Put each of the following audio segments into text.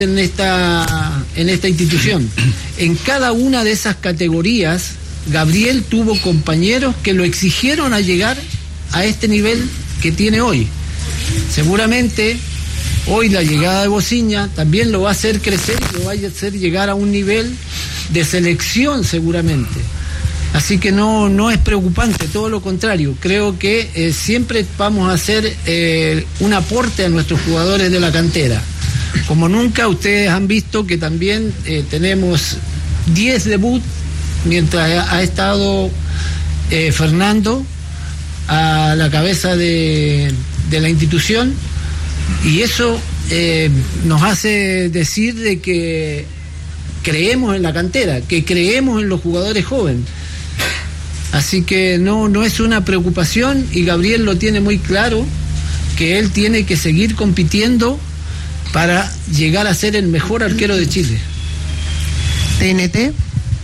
en esta institución. En cada una de esas categorías, Gabriel tuvo compañeros que lo exigieron a llegar a este nivel que tiene hoy. Seguramente hoy la llegada de Bociña también lo va a hacer crecer y lo va a hacer llegar a un nivel de selección seguramente. Así que no es preocupante, todo lo contrario. Creo que siempre vamos a hacer un aporte a nuestros jugadores de la cantera. Como nunca, ustedes han visto que también tenemos 10 debuts mientras ha estado Fernando a la cabeza de la institución, y eso nos hace decir de que creemos en la cantera, que creemos en los jugadores jóvenes. Así que no es una preocupación, y Gabriel lo tiene muy claro, que él tiene que seguir compitiendo para llegar a ser el mejor arquero de Chile. TNT.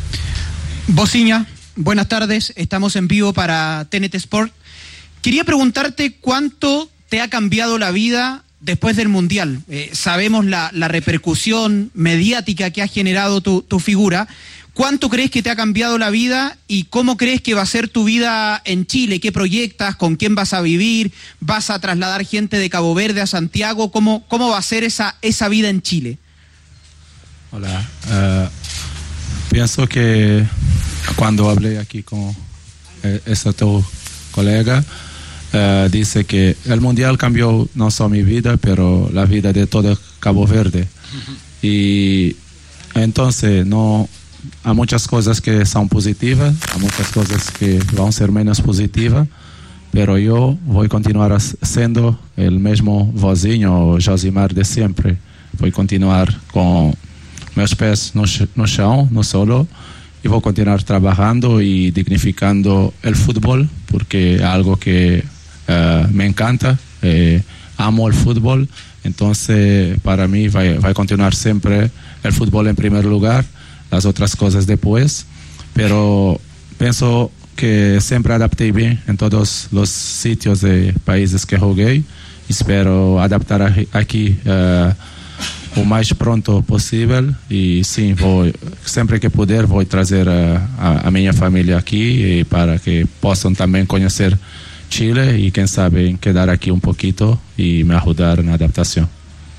Bociña, buenas tardes, estamos en vivo para TNT Sport. Quería preguntarte cuánto te ha cambiado la vida después del Mundial. Sabemos la repercusión mediática que ha generado tu figura. ¿Cuánto crees que te ha cambiado la vida y cómo crees que va a ser tu vida en Chile? ¿Qué proyectas? ¿Con quién vas a vivir? ¿Vas a trasladar gente de Cabo Verde a Santiago? ¿Cómo va a ser esa vida en Chile? Hola. Pienso que cuando hablé aquí con tu colega, dice que el Mundial cambió no solo mi vida, pero la vida de todo Cabo Verde. Y entonces hay muchas cosas que son positivas, hay muchas cosas que van a ser menos positivas, pero yo voy a continuar siendo el mismo Vozinho, Josimar de siempre. Voy a continuar con meus pés no chão, no solo, y voy a continuar trabajando y dignificando el fútbol, porque es algo que me encanta, amo el fútbol. Entonces para mí va a continuar siempre el fútbol en primer lugar, las otras cosas después, pero pienso que siempre adapté bien en todos los sitios de países que jugué. Espero adaptar aquí o más pronto posible, y sí, siempre que puder voy a traer a mi familia aquí para que puedan también conocer Chile y quién sabe quedar aquí un poquito y me ayudar en la adaptación.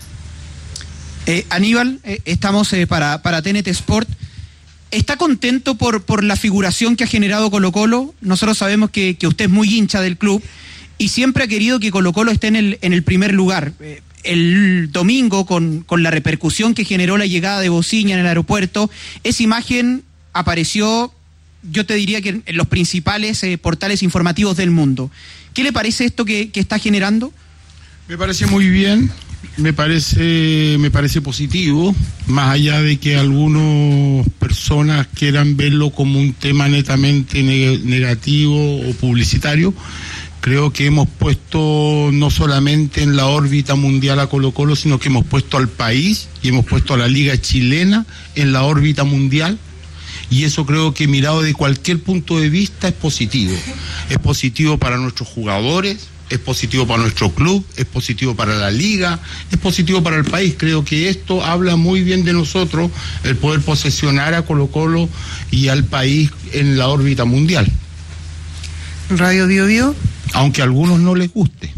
Aníbal, estamos para TNT Sport. ¿Está contento por la figuración que ha generado Colo-Colo? Nosotros sabemos que usted es muy hincha del club y siempre ha querido que Colo-Colo esté en el primer lugar. El domingo, con la repercusión que generó la llegada de Bociña en el aeropuerto, esa imagen apareció, yo te diría que en los principales portales informativos del mundo. ¿Qué le parece esto que está generando? Me parece muy bien. Me parece positivo, más allá de que algunas personas quieran verlo como un tema netamente negativo o publicitario. Creo que hemos puesto no solamente en la órbita mundial a Colo-Colo, sino que hemos puesto al país y hemos puesto a la Liga Chilena en la órbita mundial, y eso creo que mirado de cualquier punto de vista es positivo. Es positivo para nuestros jugadores, es positivo para nuestro club, es positivo para la liga, es positivo para el país. Creo que esto habla muy bien de nosotros, el poder posesionar a Colo-Colo y al país en la órbita mundial. Radio Bio Bio. Aunque a algunos no les guste.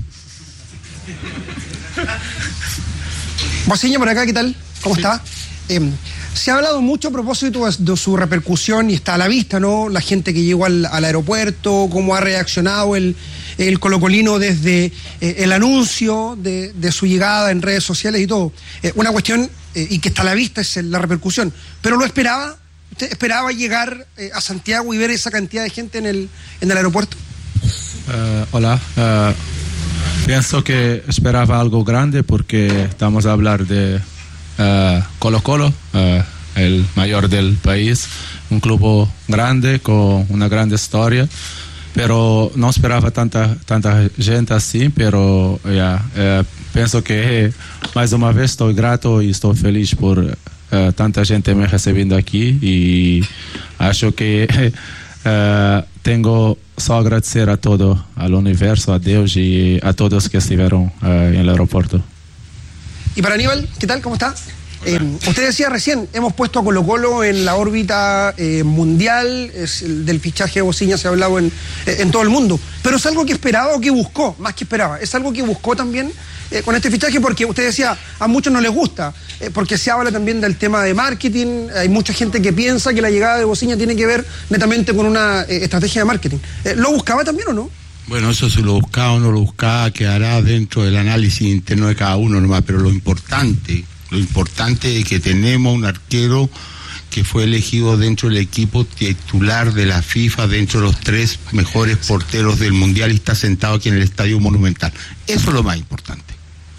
Bociña, por acá, ¿qué tal? ¿Cómo está? Se ha hablado mucho a propósito de su repercusión y está a la vista, ¿no? La gente que llegó al aeropuerto, cómo ha reaccionado el colocolino desde el anuncio de su llegada en redes sociales y todo. Una cuestión, y que está a la vista, es la repercusión. ¿Pero lo esperaba? ¿Usted esperaba llegar a Santiago y ver esa cantidad de gente en el aeropuerto? Hola. Pienso que esperaba algo grande porque estamos a hablar de Colo-Colo, el mayor del país, un club grande con una gran historia, pero no esperaba tanta gente así, pero pienso que más una vez estoy grato y estoy feliz por tanta gente me recibiendo aquí, y acho que tengo só agradecer a todo, al universo, a Dios y a todos que estuvieron en el aeropuerto. Y para Aníbal, ¿qué tal? ¿Cómo está? Usted decía recién, hemos puesto a Colo-Colo en la órbita mundial, del fichaje de Bociña se ha hablado en todo el mundo, pero es algo que esperaba o que buscó, más que esperaba, es algo que buscó también con este fichaje, porque usted decía, a muchos no les gusta, porque se habla también del tema de marketing, hay mucha gente que piensa que la llegada de Bociña tiene que ver netamente con una estrategia de marketing. ¿Lo buscaba también o no? Bueno, eso si lo buscaba o no lo buscaba quedará dentro del análisis interno de cada uno nomás, pero lo importante es que tenemos un arquero que fue elegido dentro del equipo titular de la FIFA, dentro de los 3 mejores porteros del Mundial, y está sentado aquí en el Estadio Monumental. Eso es lo más importante.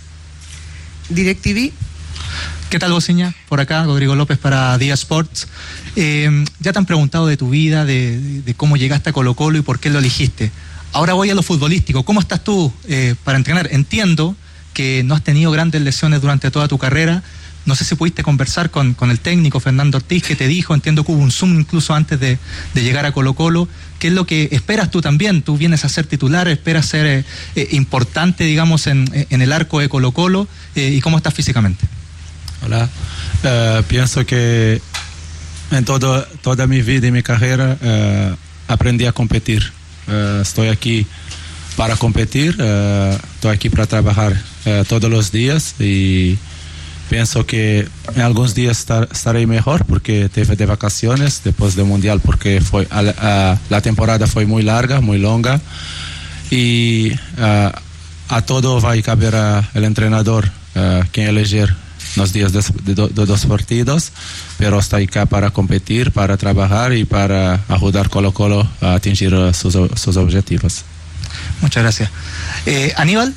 DirecTV. ¿Qué tal, Bociña? Por acá, Rodrigo López para Día Sports. Ya te han preguntado de tu vida, de cómo llegaste a Colo-Colo y por qué lo elegiste. Ahora voy a lo futbolístico. ¿Cómo estás tú para entrenar? Entiendo que no has tenido grandes lesiones durante toda tu carrera. No sé si pudiste conversar con el técnico Fernando Ortiz, que te dijo, entiendo que hubo un Zoom incluso antes de llegar a Colo-Colo. ¿Qué es lo que esperas tú también? Tú vienes a ser titular, esperas ser importante, digamos, en el arco de Colo-Colo. ¿Y cómo estás físicamente? Hola. Pienso que en toda mi vida y mi carrera aprendí a competir. Estoy aquí para competir, estoy aquí para trabajar todos los días, y pienso que en algunos días estaré mejor porque tuve de vacaciones después del Mundial, porque la temporada fue muy larga, muy longa, y a todo va a caber el entrenador quien elegir los días de 2 partidos, pero estoy acá para competir, para trabajar y para ayudar a Colo-Colo a atingir sus objetivos. Muchas gracias. Aníbal,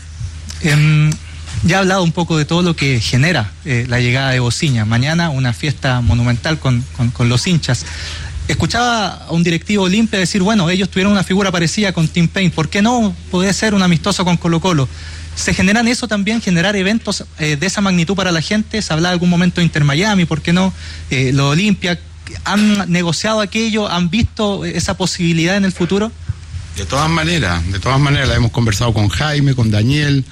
ya he hablado un poco de todo lo que genera la llegada de Bociña. Mañana una fiesta monumental con los hinchas. Escuchaba a un directivo Olimpia decir, bueno, ellos tuvieron una figura parecida con Tim Payne, ¿por qué no puede ser un amistoso con Colo-Colo? ¿Se generan eso también, generar eventos de esa magnitud para la gente? ¿Se habla de algún momento de Inter Miami? ¿Por qué no? Los Olimpia, ¿han negociado aquello? ¿Han visto esa posibilidad en el futuro? De todas maneras, la hemos conversado con Jaime, con Daniel,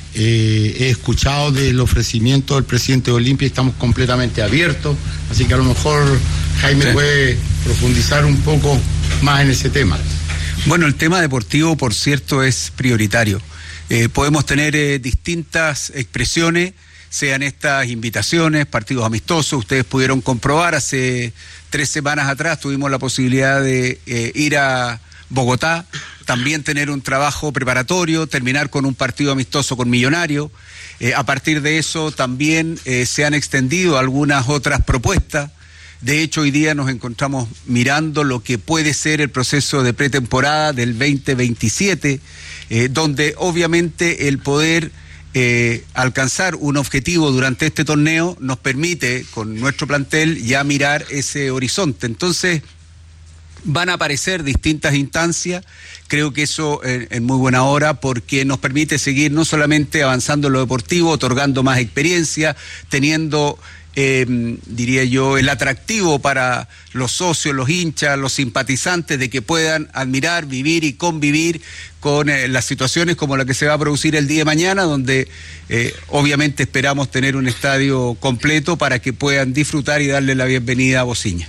he escuchado del ofrecimiento del presidente de Olimpia y estamos completamente abiertos, así que a lo mejor Jaime puede profundizar un poco más en ese tema. Bueno, el tema deportivo, por cierto, es prioritario. Podemos tener distintas expresiones, sean estas invitaciones, partidos amistosos. Ustedes pudieron comprobar, hace 3 semanas atrás tuvimos la posibilidad de ir a Bogotá, también tener un trabajo preparatorio, terminar con un partido amistoso con Millonario. A partir de eso también se han extendido algunas otras propuestas. De hecho, hoy día nos encontramos mirando lo que puede ser el proceso de pretemporada del 2027, donde obviamente el poder alcanzar un objetivo durante este torneo nos permite, con nuestro plantel, ya mirar ese horizonte. Entonces, van a aparecer distintas instancias. Creo que eso en muy buena hora, porque nos permite seguir no solamente avanzando en lo deportivo, otorgando más experiencia, teniendo... diría yo, el atractivo para los socios, los hinchas, los simpatizantes, de que puedan admirar, vivir y convivir con las situaciones como la que se va a producir el día de mañana, donde obviamente esperamos tener un estadio completo para que puedan disfrutar y darle la bienvenida a Bociña.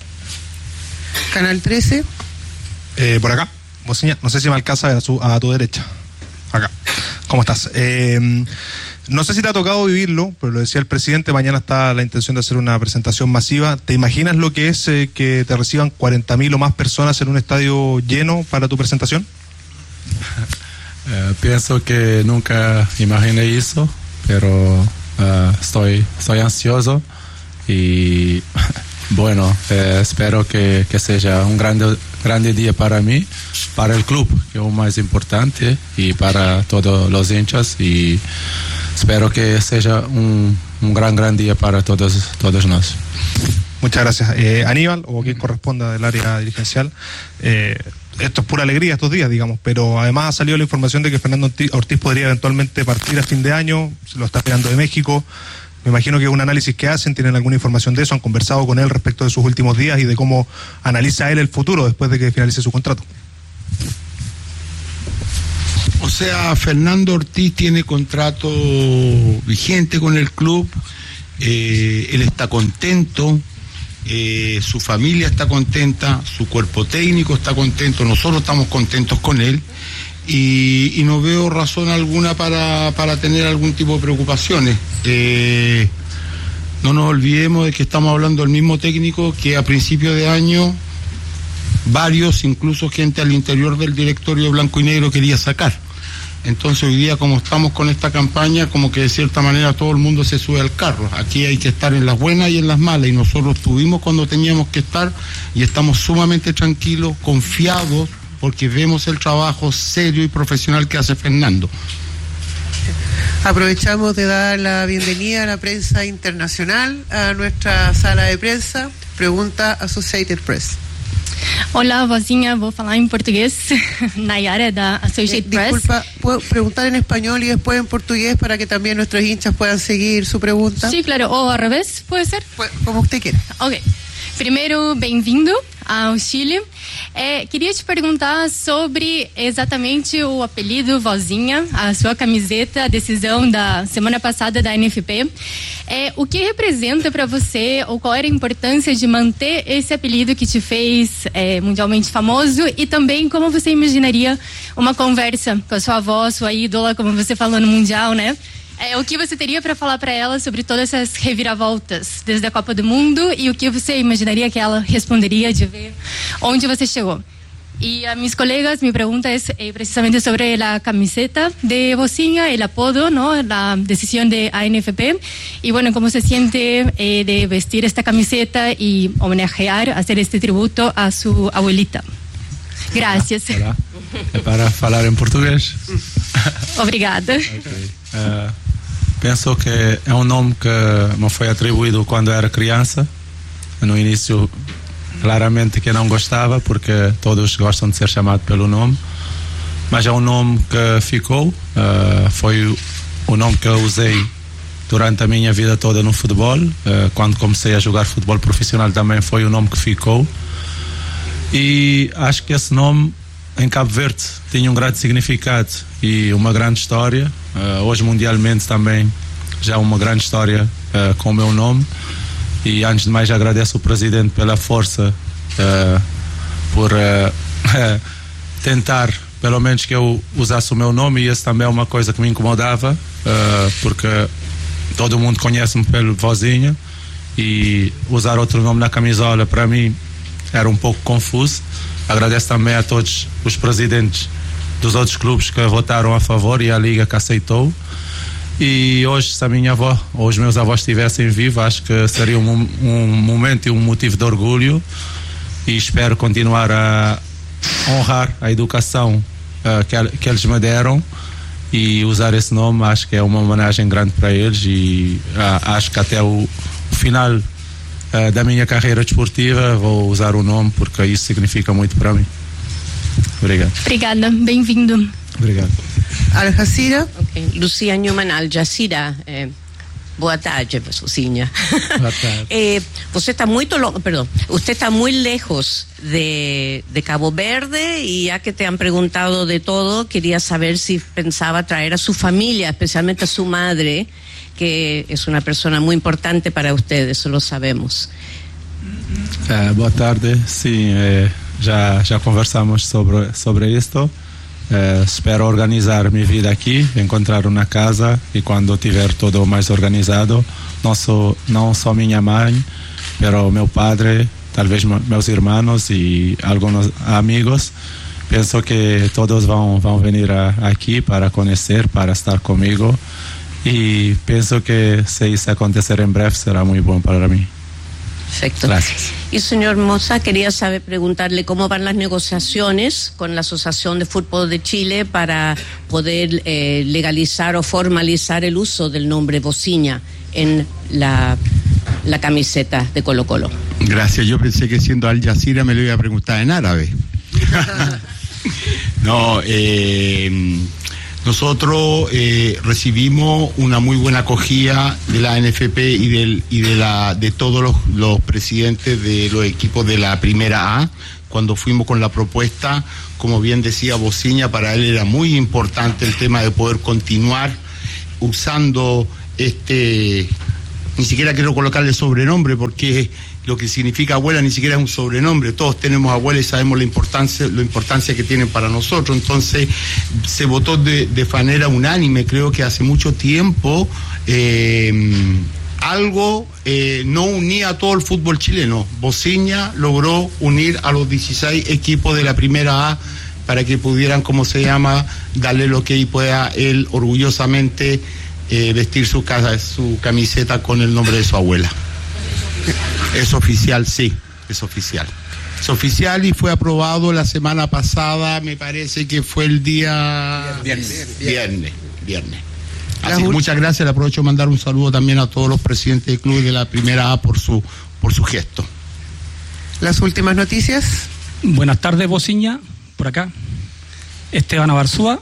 Canal 13. Por acá, Bociña, no sé si me alcanza a tu derecha. Acá. ¿Cómo estás? No sé si te ha tocado vivirlo, pero lo decía el presidente, mañana está la intención de hacer una presentación masiva. ¿Te imaginas lo que es que te reciban 40.000 o más personas en un estadio lleno para tu presentación? Pienso que nunca imaginé eso, pero estoy ansioso y bueno, espero que sea un grande día para mí, para el club, que es lo más importante, y para todos los hinchas, y espero que sea un gran día para todos nosotros. Muchas gracias. Aníbal, o quien corresponda del área dirigencial, esto es pura alegría estos días, digamos, pero además ha salido la información de que Fernando Ortiz podría eventualmente partir a fin de año, se lo está esperando de México. Me imagino que es un análisis que hacen, tienen alguna información de eso, han conversado con él respecto de sus últimos días y de cómo analiza él el futuro después de que finalice su contrato. O sea, Fernando Ortiz tiene contrato vigente con el club él está contento, su familia está contenta, su cuerpo técnico está contento, nosotros estamos contentos con él y no veo razón alguna para tener algún tipo de preocupaciones. No nos olvidemos de que estamos hablando del mismo técnico que a principio de año varios, incluso gente al interior del directorio blanco y negro quería sacar. Entonces hoy día, como estamos con esta campaña, como que de cierta manera todo el mundo se sube al carro. Aquí hay que estar en las buenas y en las malas, y nosotros estuvimos cuando teníamos que estar y estamos sumamente tranquilos, confiados, porque vemos el trabajo serio y profesional que hace Fernando. Aprovechamos de dar la bienvenida a la prensa internacional a nuestra sala de prensa. Pregunta Associated Press. Olá, vozinha, vou falar em português, Nayara da Associated Press. Disculpa, ¿puedo preguntar en español y después en portugués para que también nuestros hinchas puedan seguir su pregunta? Sí, claro, ou ao revés, pode ser? Como usted quiera. Ok. Primeiro, bem-vindo ao Chile. Queria te perguntar sobre exatamente o apelido Vozinha, a sua camiseta, a decisão da semana passada da NFP. O que representa para você, ou qual era a importância de manter esse apelido que te fez mundialmente famoso, e também como você imaginaria uma conversa com a sua avó, sua ídola, como você falou no Mundial, né? O que você teria para falar para ela sobre todas essas reviravoltas desde a Copa do Mundo, e o que você imaginaria que ela responderia de ver onde você chegou? Y a mis colegas, mi pregunta es precisamente sobre la camiseta de Vozinha, el apodo, ¿no? La decisión de ANFP. Y bueno, ¿cómo se siente de vestir esta camiseta y homenajear, hacer este tributo a su abuelita? Gracias. Olá. É para falar em português? Obrigada. Okay. Penso que é um nome que me foi atribuído quando era criança. No início, claramente que não gostava, porque todos gostam de ser chamados pelo nome, mas é um nome que ficou. Foi o nome que eu usei durante a minha vida toda no futebol. Quando comecei a jogar futebol profissional também foi o nome que ficou, e acho que esse nome em Cabo Verde tinha um grande significado e uma grande história. Hoje mundialmente também já é uma grande história com o meu nome. E antes de mais agradeço o Presidente pela força, por tentar pelo menos que eu usasse o meu nome, e isso também é uma coisa que me incomodava, porque todo mundo conhece-me pelo Vozinha, e usar outro nome na camisola para mim era um pouco confuso. Agradeço também a todos os presidentes dos outros clubes que votaram a favor e a Liga que aceitou. E hoje, se a minha avó ou os meus avós estivessem vivos, acho que seria um momento e um motivo de orgulho, e espero continuar a honrar a educação que eles me deram, e usar esse nome. Acho que é uma homenagem grande para eles, e acho que até o final da minha carreira desportiva vou usar o nome, porque isso significa muito para mim. Obrigado. Obrigada, bem-vindo. Obrigado. Al Jazeera. Okay. Lucia Newman, Al Jazeera. Boa tarde, Vozinha. Boa tarde. Usted está muy lejos de Cabo Verde, y ya que te han preguntado de todo, quería saber si pensaba traer a su familia, especialmente a su madre, que es una persona muy importante para ustedes, eso lo sabemos. Boa tarde, sim, já conversamos sobre isto. Espero organizar minha vida aqui, encontrar uma casa, e quando tiver tudo mais organizado, não só minha mãe, mas meu padre, talvez meus irmãos e alguns amigos, penso que todos vão vir aqui para conhecer, para estar comigo, e penso que se isso acontecer em breve será muito bom para mim. Perfecto. Gracias. Y señor Moza, quería preguntarle cómo van las negociaciones con la Asociación de Fútbol de Chile para poder legalizar o formalizar el uso del nombre Vozinha en la camiseta de Colo-Colo. Gracias, yo pensé que siendo Al Jazeera me lo iba a preguntar en árabe. No, nosotros recibimos una muy buena acogida de la NFP y de todos los presidentes de los equipos de la Primera A cuando fuimos con la propuesta. Como bien decía Vozinha, para él era muy importante el tema de poder continuar usando este ni siquiera quiero colocarle sobrenombre, porque lo que significa abuela ni siquiera es un sobrenombre. Todos tenemos abuelas y sabemos la importancia que tienen para nosotros. Entonces se votó de manera unánime. Creo que hace mucho tiempo algo no unía a todo el fútbol chileno. Bociña logró unir a los 16 equipos de la primera A para que pudieran, darle lo que pueda él orgullosamente vestir su camiseta con el nombre de su abuela. Es oficial, sí, es oficial. Es oficial y fue aprobado la semana pasada, me parece que fue el día viernes. Así que muchas gracias, le aprovecho de mandar un saludo también a todos los presidentes de club de la primera A por su gesto. Las últimas noticias. Buenas tardes, Bociña, por acá. Esteban Abarzúa.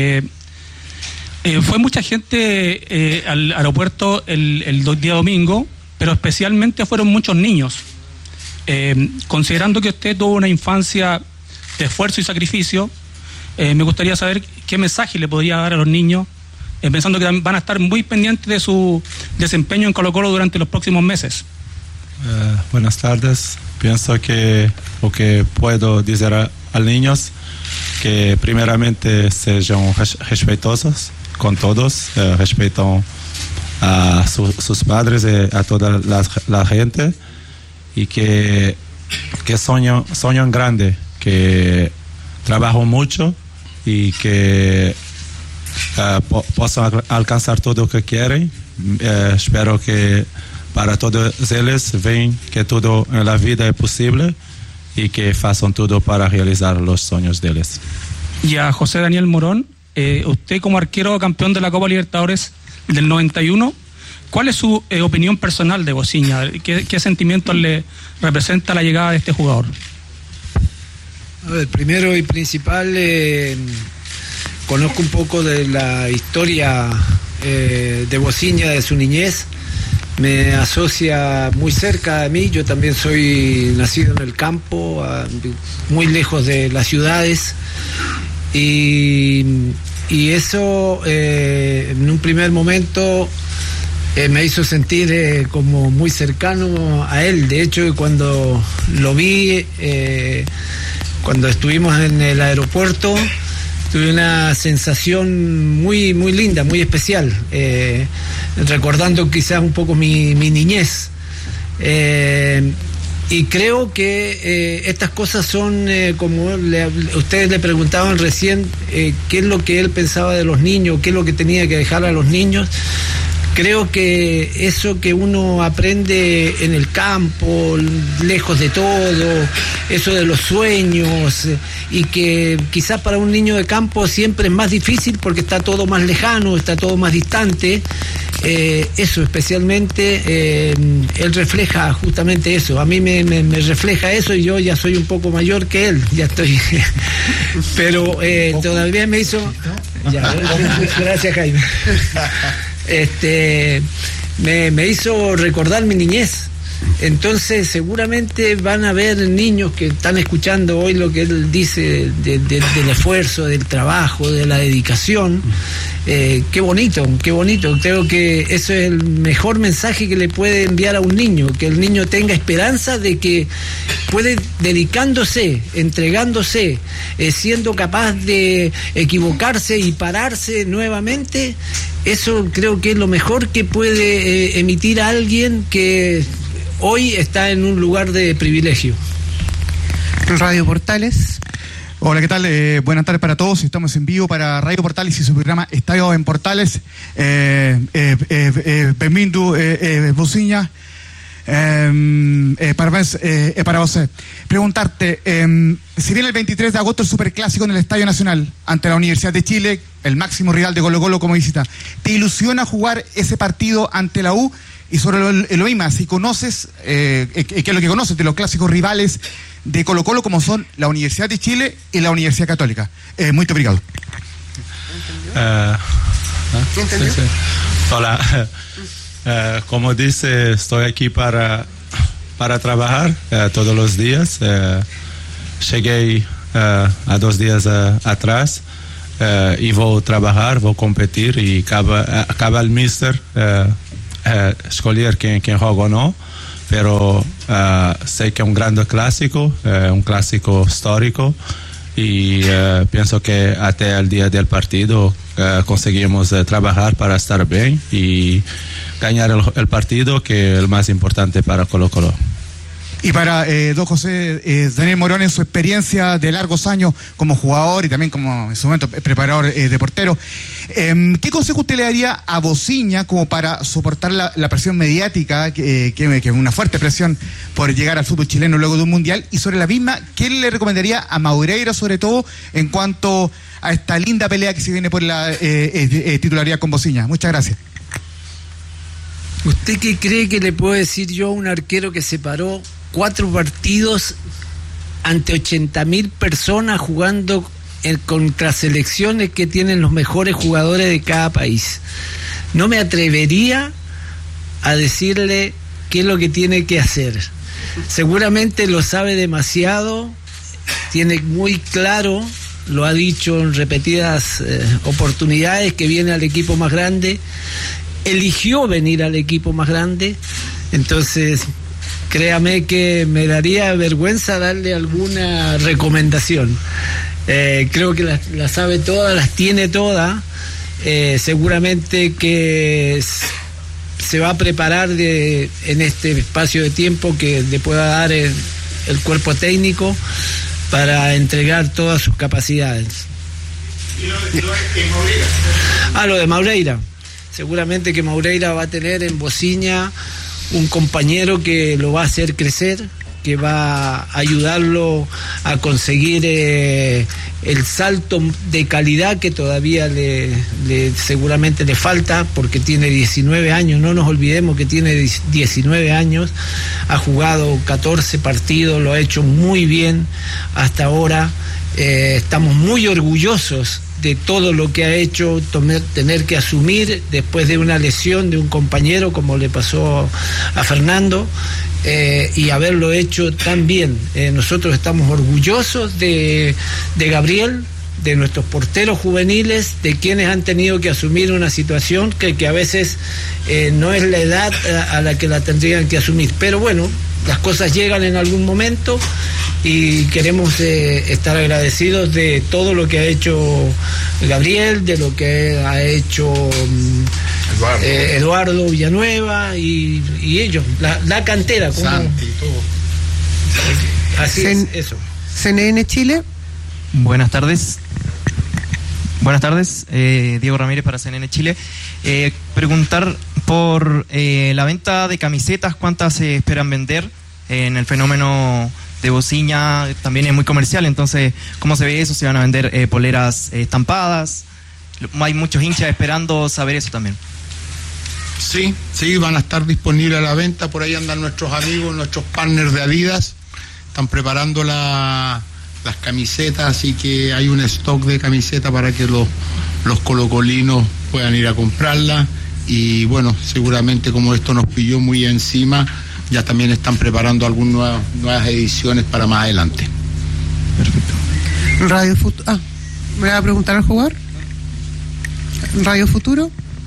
Fue mucha gente al aeropuerto el día domingo, pero especialmente fueron muchos niños. Considerando que usted tuvo una infancia de esfuerzo y sacrificio, me gustaría saber qué mensaje le podría dar a los niños, pensando que van a estar muy pendientes de su desempeño en Colo-Colo durante los próximos meses. Buenas tardes. Pienso que lo que puedo decir a los niños, que primeramente sean respetuosos con todos, respetan a sus padres y a toda la gente, y que sueñan grande, que trabajan mucho y que puedan alcanzar todo lo que quieren. Espero que para todos ellos vean que todo en la vida es posible y que hagan todo para realizar los sueños de ellos. Y a José Daniel Morón, usted como arquero campeón de la Copa Libertadores del 91, ¿cuál es su opinión personal de Bociña? ¿Qué sentimientos le representa la llegada de este jugador? A ver, primero y principal, conozco un poco de la historia de Bociña, de su niñez. Me asocia muy cerca de mí. Yo también soy nacido en el campo, muy lejos de las ciudades, y eso en un primer momento me hizo sentir como muy cercano a él. De hecho, cuando lo vi, cuando estuvimos en el aeropuerto, tuve una sensación muy, muy linda, muy especial, recordando quizás un poco mi niñez. Y creo que estas cosas son, como ustedes le preguntaban recién, qué es lo que él pensaba de los niños, qué es lo que tenía que dejar a los niños. Creo que eso que uno aprende en el campo, lejos de todo, eso de los sueños, y que quizás para un niño de campo siempre es más difícil porque está todo más lejano, está todo más distante, eso especialmente, él refleja justamente eso. A mí me refleja eso, y yo ya soy un poco mayor que él, ya estoy, pero todavía me hizo... Ya, gracias, Jaime. Me hizo recordar mi niñez. Entonces seguramente van a haber niños que están escuchando hoy lo que él dice del esfuerzo, del trabajo, de la dedicación. Qué bonito. Creo que eso es el mejor mensaje que le puede enviar a un niño, que el niño tenga esperanza de que puede, dedicándose, entregándose, siendo capaz de equivocarse y pararse nuevamente. Eso creo que es lo mejor que puede emitir a alguien que hoy está en un lugar de privilegio. Radio Portales. Hola, ¿qué tal? Buenas tardes para todos. Estamos en vivo para Radio Portales y su programa Estadio en Portales. Bienvenido, Bociña. Para vos. Preguntarte, si viene el 23 de agosto el Superclásico en el Estadio Nacional ante la Universidad de Chile, el máximo rival de Colo-Colo como visita, ¿te ilusiona jugar ese partido ante la U? Y sobre lo mismo, si conoces, ¿qué es lo que conoces de los clásicos rivales de Colo-Colo como son la Universidad de Chile y la Universidad Católica? Muy obrigado. Sí. Hola. Como dice, estoy aquí para trabajar todos los días. Llegué a 2 días atrás y voy a trabajar, voy a competir, y acaba el míster escolher quem joga ou não, pero sei que é um grande clássico, um clássico histórico, e penso que até o dia do partido conseguimos trabalhar para estar bem e ganhar o partido, que é o mais importante para Colo-Colo. Y para don José Daniel Morón, en su experiencia de largos años como jugador y también como en su momento preparador de portero, ¿qué consejo usted le daría a Bociña como para soportar la presión mediática, que es una fuerte presión por llegar al fútbol chileno luego de un mundial? Y sobre la misma, ¿qué le recomendaría a Maureira, sobre todo en cuanto a esta linda pelea que se viene por la titularidad con Bociña? Muchas gracias. ¿Usted qué cree que le puedo decir yo a un arquero que se paró 4 partidos ante 80.000 personas jugando contra selecciones que tienen los mejores jugadores de cada país? No me atrevería a decirle qué es lo que tiene que hacer. Seguramente lo sabe demasiado, tiene muy claro, lo ha dicho en repetidas oportunidades, que viene al equipo más grande, eligió venir al equipo más grande. Entonces, créame que me daría vergüenza darle alguna recomendación. Creo que las sabe todas, las tiene todas. Seguramente que se va a preparar en este espacio de tiempo que le pueda dar el cuerpo técnico para entregar todas sus capacidades. Lo de Maureira. Seguramente que Maureira va a tener en Bociña un compañero que lo va a hacer crecer, que va a ayudarlo a conseguir el salto de calidad que todavía seguramente le falta, porque tiene 19 años, no nos olvidemos que tiene 19 años, ha jugado 14 partidos, lo ha hecho muy bien hasta ahora. Estamos muy orgullosos de todo lo que ha hecho, tener que asumir después de una lesión de un compañero como le pasó a Fernando, y haberlo hecho tan bien. Nosotros estamos orgullosos de Gabriel, de nuestros porteros juveniles, de quienes han tenido que asumir una situación que a veces no es la edad a la que la tendrían que asumir, pero bueno, las cosas llegan en algún momento y queremos estar agradecidos de todo lo que ha hecho Gabriel, de lo que ha hecho Eduardo Villanueva y ellos, la cantera, Santi y todo. Así es eso. CNN Chile. Buenas tardes. Diego Ramírez para CNN Chile. Preguntar por la venta de camisetas, ¿cuántas se esperan vender? En el fenómeno de Bociña también es muy comercial, entonces, ¿cómo se ve eso? ¿Se van a vender poleras estampadas? Hay muchos hinchas esperando saber eso también. Sí, van a estar disponibles a la venta. Por ahí andan nuestros amigos, nuestros partners de Adidas, están preparando las camisetas, así que hay un stock de camisetas para que los colocolinos puedan ir a comprarla. Y bueno, seguramente como esto nos pilló muy encima, ya también están preparando algunas nuevas ediciones para más adelante. Perfecto. Radio Futuro. ¿Me va a preguntar al jugador? Radio Futuro.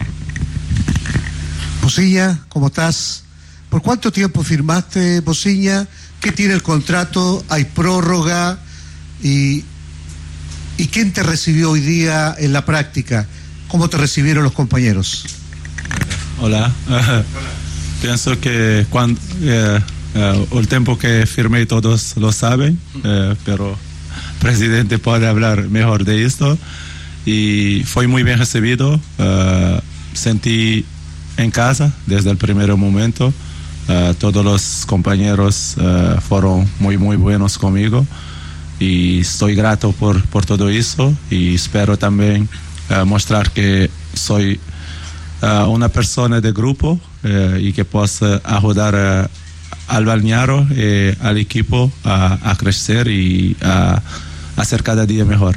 Bociña, ¿cómo estás? ¿Por cuánto tiempo firmaste, Bociña? ¿Qué tiene el contrato? ¿Hay prórroga? ¿Y quién te recibió hoy día en la práctica? ¿Cómo te recibieron los compañeros? Hola. Pienso que cuando el tiempo que firmé todos lo saben, pero el presidente puede hablar mejor de esto. Y fue muy bien recibido. Sentí en casa desde el primer momento. Todos los compañeros fueron muy buenos conmigo y estoy grato por todo eso, y espero también mostrar que soy una persona de grupo y que pueda ayudar al balneario y al equipo a crecer y a hacer cada día mejor.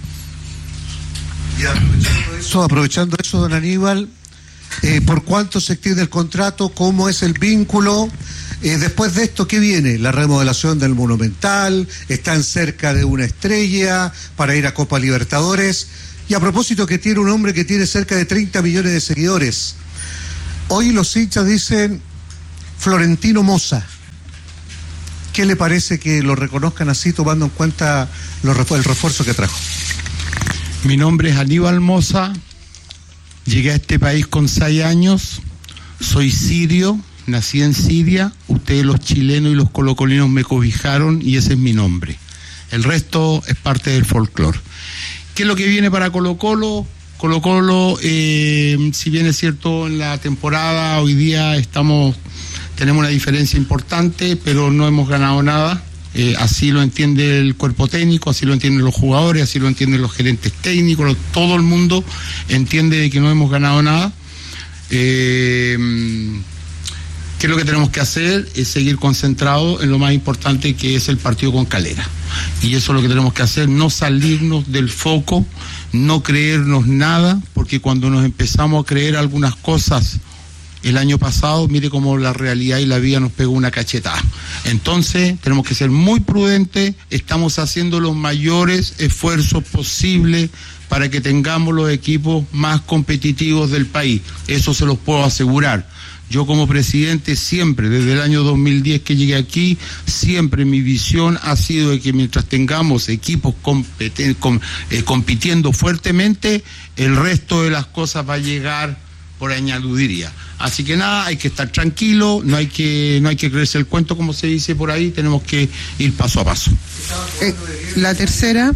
Y aprovechando eso, don Aníbal, ¿por cuánto se extiende el contrato? ¿Cómo es el vínculo? Después de esto, ¿qué viene? La remodelación del Monumental, están cerca de una estrella para ir a Copa Libertadores. Y a propósito que tiene un hombre que tiene cerca de 30 millones de seguidores, Hoy los hinchas dicen Florentino Moza. ¿Qué le parece que lo reconozcan así, tomando en cuenta el refuerzo que trajo? Mi nombre es Aníbal Moza, llegué a este país con 6 años, soy sirio, nací en Siria, ustedes los chilenos y los colocolinos me cobijaron y ese es mi nombre. El resto es parte del folclore. ¿Qué es lo que viene para Colo-Colo? Colo-Colo, si bien es cierto, en la temporada hoy día tenemos una diferencia importante, pero no hemos ganado nada. Así lo entiende el cuerpo técnico, así lo entienden los jugadores, así lo entienden los gerentes técnicos, todo el mundo entiende de que no hemos ganado nada. ¿Qué es lo que tenemos que hacer? Es seguir concentrados en lo más importante, que es el partido con Calera. Y eso es lo que tenemos que hacer, no salirnos del foco, no creernos nada, porque cuando nos empezamos a creer algunas cosas el año pasado, mire cómo la realidad y la vida nos pegó una cachetada. Entonces tenemos que ser muy prudentes, estamos haciendo los mayores esfuerzos posibles para que tengamos los equipos más competitivos del país, eso se los puedo asegurar. Yo como presidente siempre, desde el año 2010 que llegué aquí, siempre mi visión ha sido de que mientras tengamos equipos compitiendo fuertemente, el resto de las cosas va a llegar por añadiduría. Así que nada, hay que estar tranquilo, no hay que creerse el cuento, como se dice por ahí, tenemos que ir paso a paso. La tercera.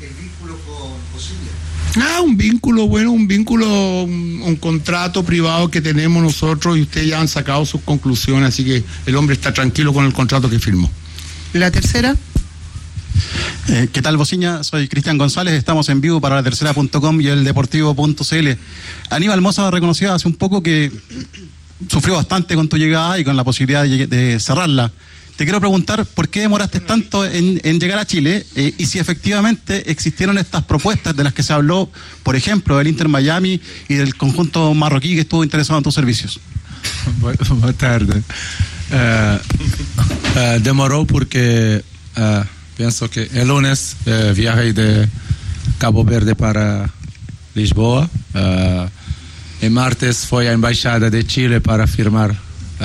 Un vínculo, un contrato privado que tenemos nosotros y ustedes ya han sacado sus conclusiones, así que el hombre está tranquilo con el contrato que firmó. La tercera. ¿Qué tal, Bociña? Soy Cristian González, estamos en vivo para latercera.com y el deportivo.cl. Aníbal Moza reconoció hace un poco que sufrió bastante con tu llegada y con la posibilidad de cerrarla. Te quiero preguntar por qué demoraste tanto en llegar a Chile y si efectivamente existieron estas propuestas de las que se habló, por ejemplo, del Inter Miami y del conjunto marroquí que estuvo interesado en tus servicios. Boa tarde. Demoró porque pienso que el lunes viajé de Cabo Verde para Lisboa. El martes fui a la Embaixada de Chile para firmar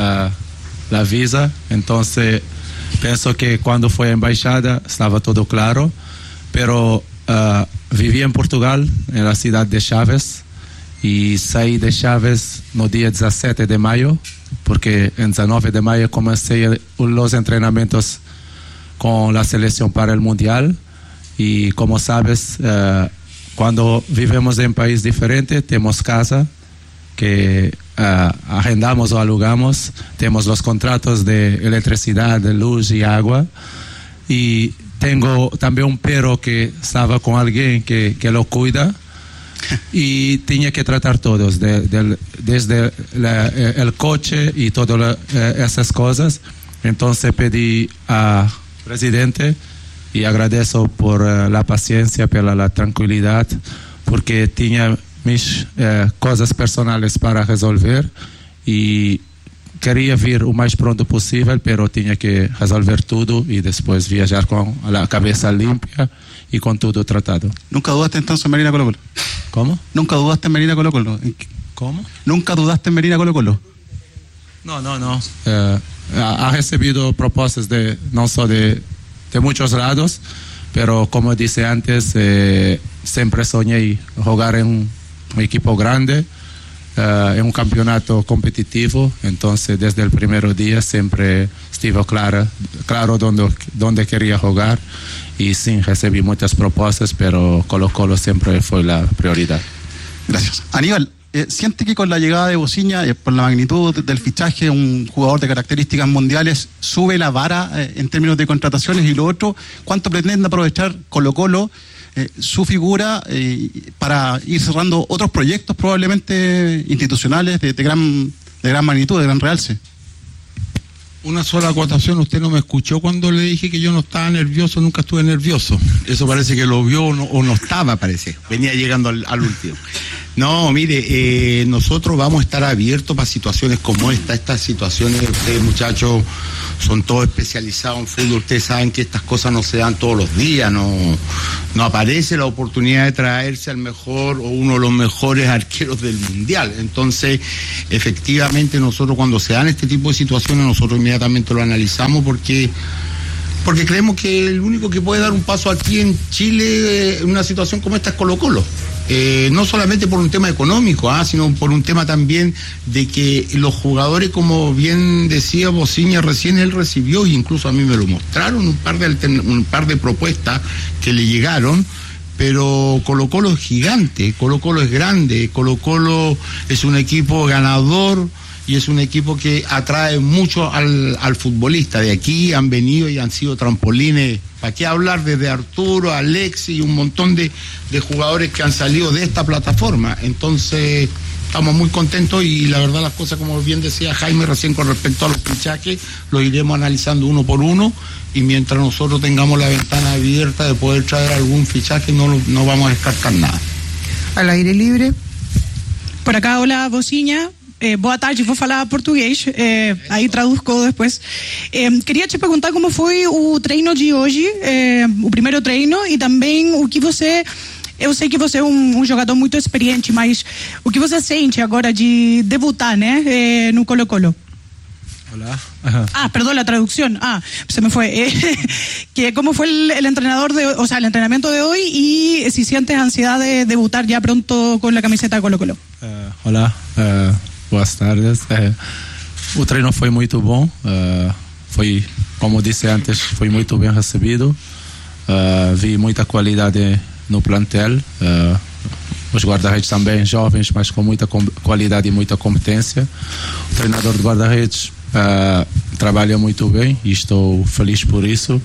la visa, entonces pienso que cuando fui a embaixada estaba todo claro, pero viví en Portugal, en la ciudad de Chaves, y saí de Chaves no día 17 de mayo, porque en 19 de mayo comencé los entrenamientos con la selección para el Mundial, y como sabes, cuando vivimos en un país diferente, tenemos casa, que agendamos o alugamos, tenemos los contratos de electricidad, de luz y agua, y tengo también un perro que estaba con alguien que lo cuida, y tenía que tratar todos, desde el coche y todas esas cosas. Entonces pedí al presidente y agradezco por la paciencia, por la tranquilidad, porque tenía mis cosas personales para resolver y quería vir o más pronto posible, pero tenía que resolver todo y después viajar con la cabeza limpia y con todo tratado. ¿Nunca dudaste entonces en venir a Colo-Colo? ¿Cómo? ¿Nunca dudaste en venir a Colo-Colo? ¿Cómo? ¿Nunca dudaste en venir a Colo-Colo? No. Ha recibido propuestas no solo de muchos lados, pero como dije antes, siempre soñé jugar en un equipo grande, en un campeonato competitivo. Entonces desde el primer día siempre estuve claro dónde quería jugar, y sí, recibí muchas propuestas, pero Colo-Colo siempre fue la prioridad. Gracias. Aníbal, ¿siente que con la llegada de Bociña, por la magnitud del fichaje, un jugador de características mundiales, sube la vara en términos de contrataciones? Y lo otro, ¿cuánto pretende aprovechar Colo-Colo su figura para ir cerrando otros proyectos probablemente institucionales de gran magnitud, de gran realce? Una sola acotación, usted no me escuchó cuando le dije que yo no estaba nervioso, nunca estuve nervioso. Eso parece que lo vio o no estaba, parece. Venía llegando al último. No, mire, nosotros vamos a estar abiertos para situaciones como esta. Estas situaciones, ustedes muchachos son todos especializados en fútbol, ustedes saben que estas cosas no se dan todos los días, no aparece la oportunidad de traerse al mejor o uno de los mejores arqueros del mundial. Entonces, efectivamente, nosotros cuando se dan este tipo de situaciones, nosotros inmediatamente lo analizamos porque creemos que el único que puede dar un paso aquí en Chile en una situación como esta es Colo-Colo. No solamente por un tema económico, sino por un tema también de que los jugadores, como bien decía Bociña recién, él recibió, y incluso a mí me lo mostraron, un par de propuestas que le llegaron, pero Colo-Colo es gigante, Colo-Colo es grande, Colo-Colo es un equipo ganador y es un equipo que atrae mucho al futbolista. De aquí han venido y han sido trampolines, ¿para qué hablar? Desde Arturo, Alexis y un montón de jugadores que han salido de esta plataforma. Entonces, estamos muy contentos y la verdad las cosas, como bien decía Jaime recién con respecto a los fichajes, los iremos analizando uno por uno y mientras nosotros tengamos la ventana abierta de poder traer algún fichaje, no vamos a descartar nada. Al aire libre. Por acá, hola, Bociña. Boa tarde, vou falar português, aí traduzco depois. Queria te perguntar como foi o treino de hoje, o primeiro treino, e também o que você... Eu sei que você é um jogador muito experiente, mas o que você sente agora de debutar, né, no Colo-Colo? Hola. Perdón, la traducción. Se me fue. Que cómo fue el entrenador el entrenamiento de hoy y si sientes ansiedad de debutar ya pronto con la camiseta de Colo-Colo. Hola, boas tardes. O treino foi muito bom. Foi, como disse antes, foi muito bem recebido. Vi muita qualidade no plantel. Os guarda-redes também jovens, mas com muita qualidade e muita competência. O treinador de guarda-redes trabalha muito bem e estou feliz por isso.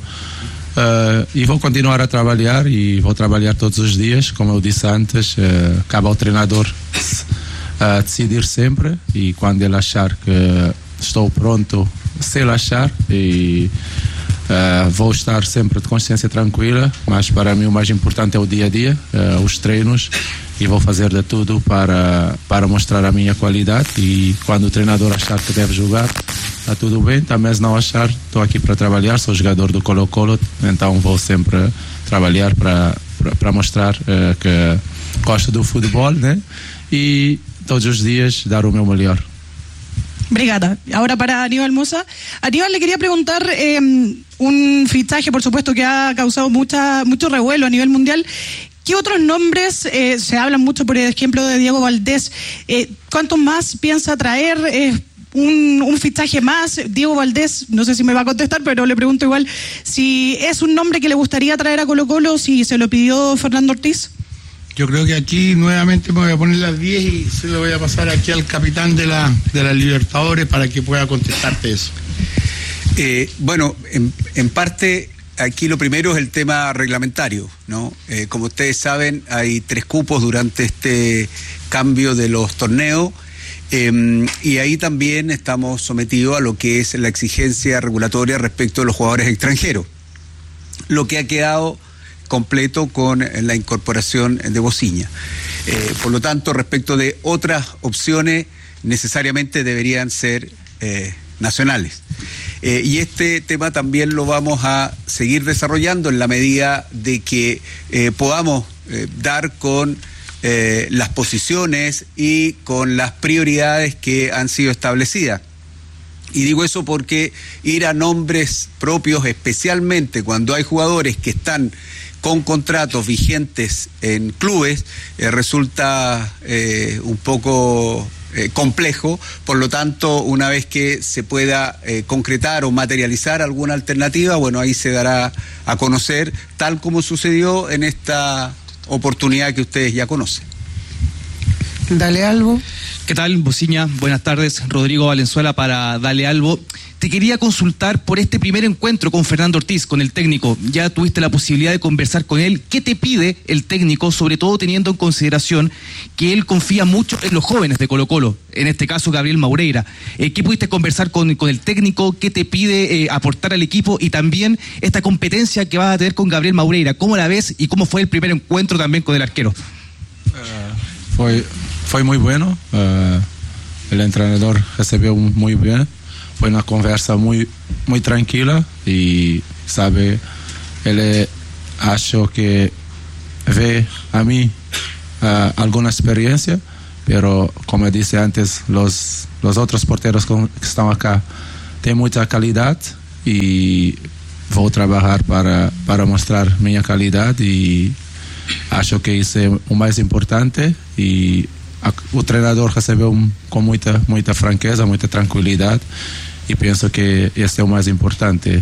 E vou continuar a trabalhar e vou trabalhar todos os dias, como eu disse antes. Cabe ao treinador decidir sempre e quando ele achar que estou pronto, se ele achar, e vou estar sempre de consciência tranquila, mas para mim o mais importante é o dia a dia, os treinos, e vou fazer de tudo para mostrar a minha qualidade e quando o treinador achar que deve jogar, está tudo bem, também se não achar, estou aqui para trabalhar, sou jogador do Colo-Colo, então vou sempre trabalhar para mostrar que gosto do futebol, né? E todos os dias dar o meu melhor. Obrigada. Ahora para Aníbal Mosa. Aníbal, le quería preguntar un fichaje, por supuesto, que ha causado mucho revuelo a nivel mundial. ¿Qué otros nombres? Se hablan mucho, por ejemplo, de Diego Valdés. ¿Cuántos más piensa traer? Un fichaje más, Diego Valdés, no sé si me va a contestar, pero le pregunto igual si es un nombre que le gustaría traer a Colo-Colo, si se lo pidió Fernando Ortiz. Yo creo que aquí nuevamente me voy a poner las 10 y se lo voy a pasar aquí al capitán de la Libertadores para que pueda contestarte eso. Bueno, en parte aquí lo primero es el tema reglamentario, ¿no? Como ustedes saben, hay 3 cupos durante este cambio de los torneos y ahí también estamos sometidos a lo que es la exigencia regulatoria respecto de los jugadores extranjeros, lo que ha quedado completo con la incorporación de Bociña. Por lo tanto, respecto de otras opciones, necesariamente deberían ser nacionales. Y este tema también lo vamos a seguir desarrollando en la medida de que podamos dar con las posiciones y con las prioridades que han sido establecidas. Y digo eso porque ir a nombres propios, especialmente cuando hay jugadores que están con contratos vigentes en clubes, resulta un poco complejo. Por lo tanto, una vez que se pueda concretar o materializar alguna alternativa, bueno, ahí se dará a conocer, tal como sucedió en esta oportunidad que ustedes ya conocen. Dale Albo. ¿Qué tal, Bociña? Buenas tardes. Rodrigo Valenzuela para Dale Albo. Te quería consultar por este primer encuentro con Fernando Ortiz, con el técnico. Ya tuviste la posibilidad de conversar con él. ¿Qué te pide el técnico, sobre todo teniendo en consideración que él confía mucho en los jóvenes de Colo-Colo, en este caso Gabriel Maureira? ¿Qué pudiste conversar con el técnico? ¿Qué te pide aportar al equipo? Y también esta competencia que vas a tener con Gabriel Maureira. ¿Cómo la ves y cómo fue el primer encuentro también con el arquero? fue muy bueno. El entrenador recibió muy bien. Fue una conversa muy tranquila y sabe, él acho que ve a mí alguna experiencia, pero como dije antes, los otros porteros que están acá tienen mucha calidad y voy a trabajar para mostrar mi calidad y acho que hice o más importante y el treinador recebeu con mucha franqueza, mucha tranquilidad y pienso que este es lo más importante.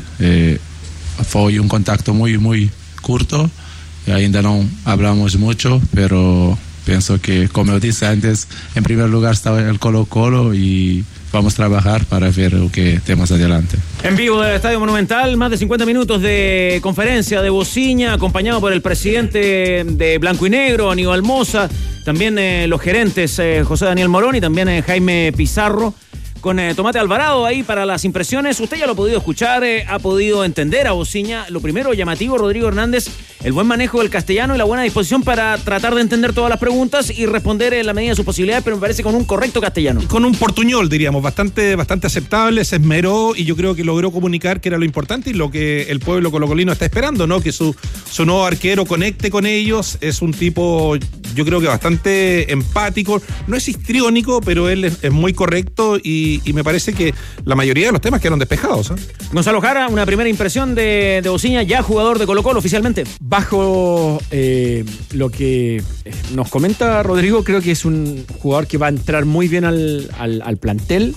Fue un contacto muy corto y ainda no hablamos mucho, pero pienso que, como dije antes, en primer lugar estaba el Colo-Colo y vamos a trabajar para ver lo que tenemos adelante. En vivo del Estadio Monumental, más de 50 minutos de conferencia de Bociña, acompañado por el presidente de Blanco y Negro, Aníbal Mosa, también los gerentes José Daniel Morón y también Jaime Pizarro, con Tomate Alvarado ahí para las impresiones. Usted ya lo ha podido escuchar, ha podido entender a Bociña. Lo primero llamativo, Rodrigo Hernández, el buen manejo del castellano y la buena disposición para tratar de entender todas las preguntas y responder en la medida de sus posibilidades, pero me parece con un correcto castellano. Con un portuñol, diríamos, bastante aceptable, se esmeró y yo creo que logró comunicar que era lo importante y lo que el pueblo colocolino está esperando, ¿no? Que su nuevo arquero conecte con ellos. Es un tipo, yo creo que bastante empático, no es histriónico, pero él es muy correcto y me parece que la mayoría de los temas quedaron despejados, ¿eh? Gonzalo Jara, una primera impresión de Bociña, ya jugador de Colo-Colo oficialmente. Bajo lo que nos comenta Rodrigo, creo que es un jugador que va a entrar muy bien al plantel,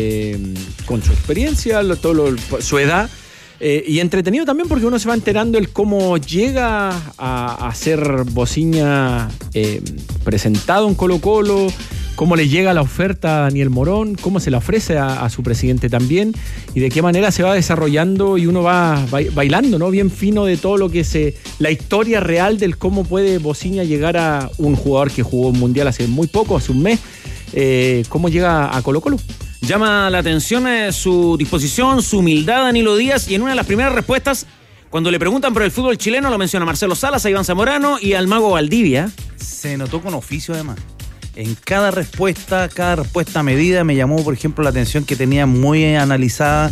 con su experiencia, su edad. Y entretenido también porque uno se va enterando el cómo llega a ser Bociña presentado en Colo-Colo, cómo le llega la oferta a Daniel Morón, cómo se la ofrece a su presidente también y de qué manera se va desarrollando y uno va bailando, ¿no? Bien fino de todo lo que la historia real del cómo puede Bociña llegar a un jugador que jugó un mundial hace muy poco, hace un mes, cómo llega a Colo-Colo. Llama la atención su disposición, su humildad, Danilo Díaz, y en una de las primeras respuestas, cuando le preguntan por el fútbol chileno, lo menciona Marcelo Salas, a Iván Zamorano y al mago Valdivia. Se notó con oficio además. En cada respuesta medida, me llamó, por ejemplo, la atención que tenía muy analizada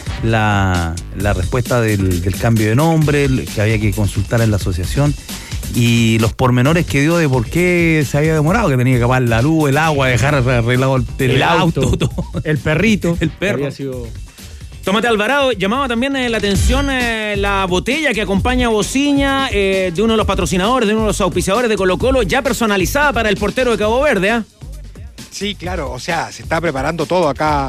la respuesta del cambio de nombre, que había que consultar en la asociación, y los pormenores que dio de por qué se había demorado, que tenía que apagar la luz, el agua, dejar arreglado el auto, el perrito, el perro. Había sido... Tomate Alvarado, llamaba también la atención la botella que acompaña a Bociña, de uno de los patrocinadores, de uno de los auspiciadores de Colo-Colo, ya personalizada para el portero de Cabo Verde, ¿eh? Sí, claro, o sea, se está preparando todo acá.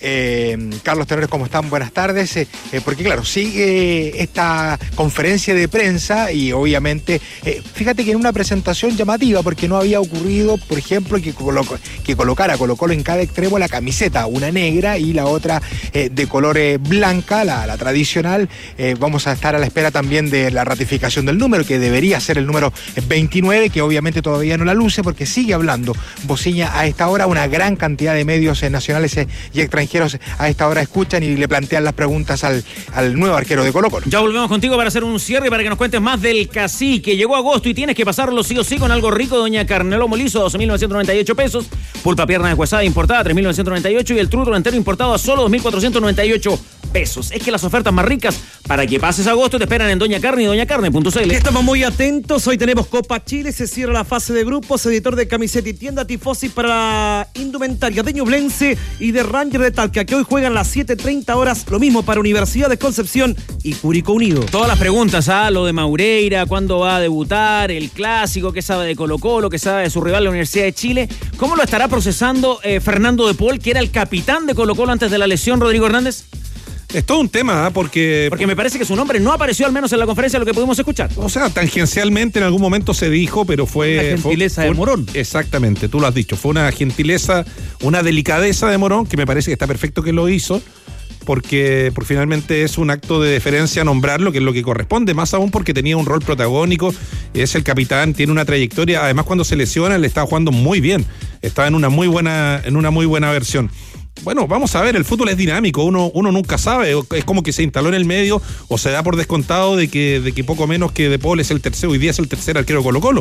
Carlos Tenores, ¿cómo están? Buenas tardes. Porque claro, sigue esta conferencia de prensa y obviamente, fíjate que en una presentación llamativa, porque no había ocurrido, por ejemplo, que colocara Colo-Colo en cada extremo la camiseta, una negra y la otra de color blanca, la tradicional. Vamos a estar a la espera también de la ratificación del número, que debería ser el número 29, que obviamente todavía no la luce, porque sigue hablando Bociña a esta hora. Una gran cantidad de medios nacionales y extranjeros a esta hora escuchan y le plantean las preguntas al nuevo arquero de Colo-Colo. Ya volvemos contigo para hacer un cierre y para que nos cuentes más del Cacique. Llegó agosto y tienes que pasarlo sí o sí con algo rico. Doña Carnelo Molizo, 12.998 pesos. Pulpa pierna deshuesada importada, 3.998. Y el trutro entero importado a solo 2.498 pesos. Es que las ofertas más ricas para que pases agosto te esperan en Doña Carne y doñacarne.cl. Estamos muy atentos. Hoy tenemos Copa Chile. Se cierra la fase de grupos. Editor de camiseta y tienda Tifosi para indumentaria de Ñublense y de Ranger de Talca, que hoy juegan a las 7:30 horas. Lo mismo para Universidad de Concepción y Curicó Unido. Todas las preguntas, lo de Maureira, cuándo va a debutar, el clásico, qué sabe de Colo-Colo, qué sabe de su rival, la Universidad de Chile. ¿Cómo lo estará procesando Fernando de Paul, que era el capitán de Colo-Colo antes de la lesión, Rodrigo Hernández? Es todo un tema, porque me parece que su nombre no apareció, al menos en la conferencia, lo que pudimos escuchar. O sea, tangencialmente en algún momento se dijo, pero fue... Una gentileza de Morón. Exactamente, tú lo has dicho. Fue una gentileza, una delicadeza de Morón, que me parece que está perfecto que lo hizo, porque finalmente es un acto de deferencia nombrarlo, que es lo que corresponde, más aún porque tenía un rol protagónico, es el capitán, tiene una trayectoria, además cuando se lesiona le estaba jugando muy bien, estaba en una muy buena versión. Bueno, vamos a ver, el fútbol es dinámico, uno nunca sabe, es como que se instaló en el medio o se da por descontado de que poco menos que De Paul es el tercer, hoy día es el tercer arquero de Colo-Colo.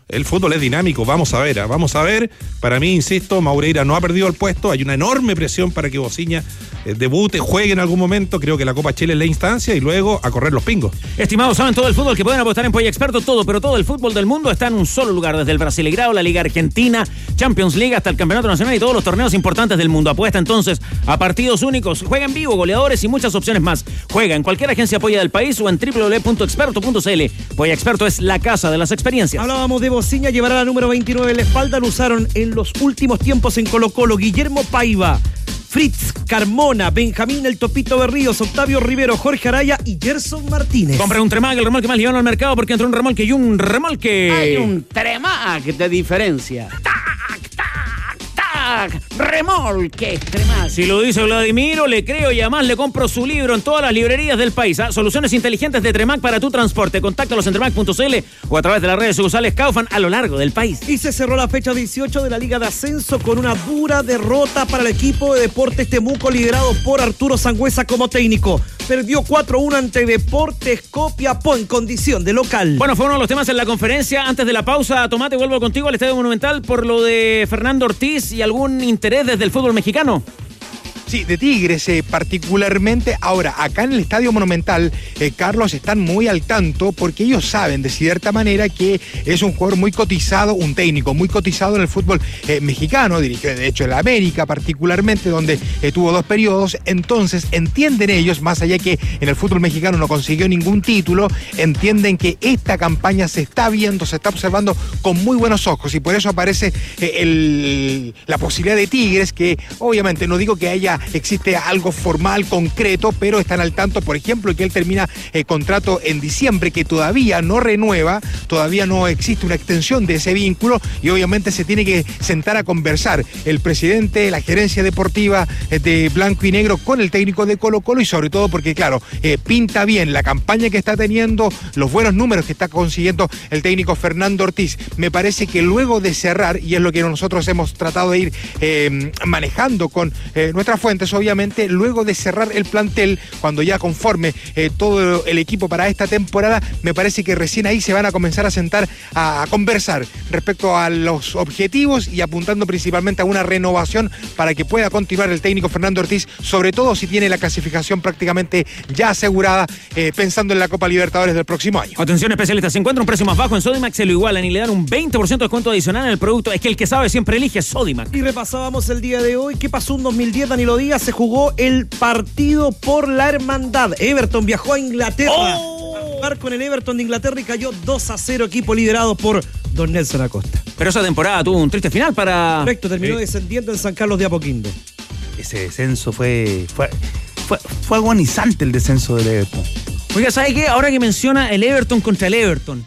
El fútbol es dinámico, vamos a ver. Para mí, insisto, Maureira no ha perdido el puesto, hay una enorme presión para que Bociña debute, juegue en algún momento. Creo que la Copa Chile es la instancia y luego a correr los pingos. Estimados, saben todo el fútbol que pueden apostar en Polla Experto, pero todo el fútbol del mundo está en un solo lugar, desde el Brasileirao, la Liga Argentina, Champions League hasta el Campeonato Nacional y todos los torneos importantes del mundo. Apuesta entonces a partidos únicos, juega en vivo, goleadores y muchas opciones más. Juega en cualquier agencia Polla del país o en www.experto.cl. Polla Experto es la casa de las experiencias. Hablábamos de Bociña, llevará la número 29 en la espalda, lo usaron en los últimos tiempos en Colo-Colo. Guillermo Paiva, Fritz Carmona, Benjamín El Topito Berríos, Octavio Rivero, Jorge Araya y Gerson Martínez. Compra un Tremac, el remolque más liviano al mercado, porque entre un remolque y un remolque hay un Tremac de diferencia. Remolque Tremac. Si lo dice Vladimiro, le creo y además le compro su libro en todas las librerías del país. Soluciones inteligentes de Tremac para tu transporte. Contáctalos en tremac.cl o a través de las redes sucursales Kaufman a lo largo del país. Y se cerró la fecha 18 de la Liga de Ascenso con una dura derrota para el equipo de Deportes Temuco, liderado por Arturo Sangüesa como técnico. Perdió 4-1 ante Deportes Copiapó en condición de local. Bueno, fue uno de los temas en la conferencia. Antes de la pausa, Tomate, vuelvo contigo al Estadio Monumental por lo de Fernando Ortiz y algún interés desde el fútbol mexicano. Sí, de Tigres particularmente. Ahora, acá en el Estadio Monumental, Carlos, están muy al tanto porque ellos saben de cierta manera que es un jugador muy cotizado, un técnico muy cotizado en el fútbol mexicano, dirigió de hecho en la América particularmente, donde tuvo 2 periodos. Entonces entienden ellos, más allá que en el fútbol mexicano no consiguió ningún título, entienden que esta campaña se está viendo, se está observando con muy buenos ojos, y por eso aparece la posibilidad de Tigres, que obviamente no digo que existe algo formal, concreto, pero están al tanto, por ejemplo, que él termina contrato en diciembre, que todavía no renueva, todavía no existe una extensión de ese vínculo, y obviamente se tiene que sentar a conversar el presidente, la gerencia deportiva de Blanco y Negro con el técnico de Colo-Colo, y sobre todo porque, claro, pinta bien la campaña que está teniendo, los buenos números que está consiguiendo el técnico Fernando Ortiz. Me parece que luego de cerrar, y es lo que nosotros hemos tratado de ir manejando con nuestra fuentes, obviamente, luego de cerrar el plantel, cuando ya conforme todo el equipo para esta temporada, me parece que recién ahí se van a comenzar a sentar a conversar respecto a los objetivos y apuntando principalmente a una renovación para que pueda continuar el técnico Fernando Ortiz, sobre todo si tiene la clasificación prácticamente ya asegurada, pensando en la Copa Libertadores del próximo año. Atención especialistas, si encuentra un precio más bajo en Sodimac, se lo igualan y le dan un 20% de descuento adicional en el producto. Es que el que sabe siempre elige Sodimac. Y repasábamos el día de hoy. ¿Qué pasó en 2010, Danilo Díaz? Se jugó el partido por la hermandad. Everton viajó a Inglaterra a jugar con el Everton de Inglaterra y cayó 2-0, equipo liderado por don Nelson Acosta. Pero esa temporada tuvo un triste final para... Correcto, terminó descendiendo en San Carlos de Apoquindo. Ese descenso fue agonizante, el descenso del Everton. Oiga, ¿sabe qué? Ahora que menciona el Everton contra el Everton,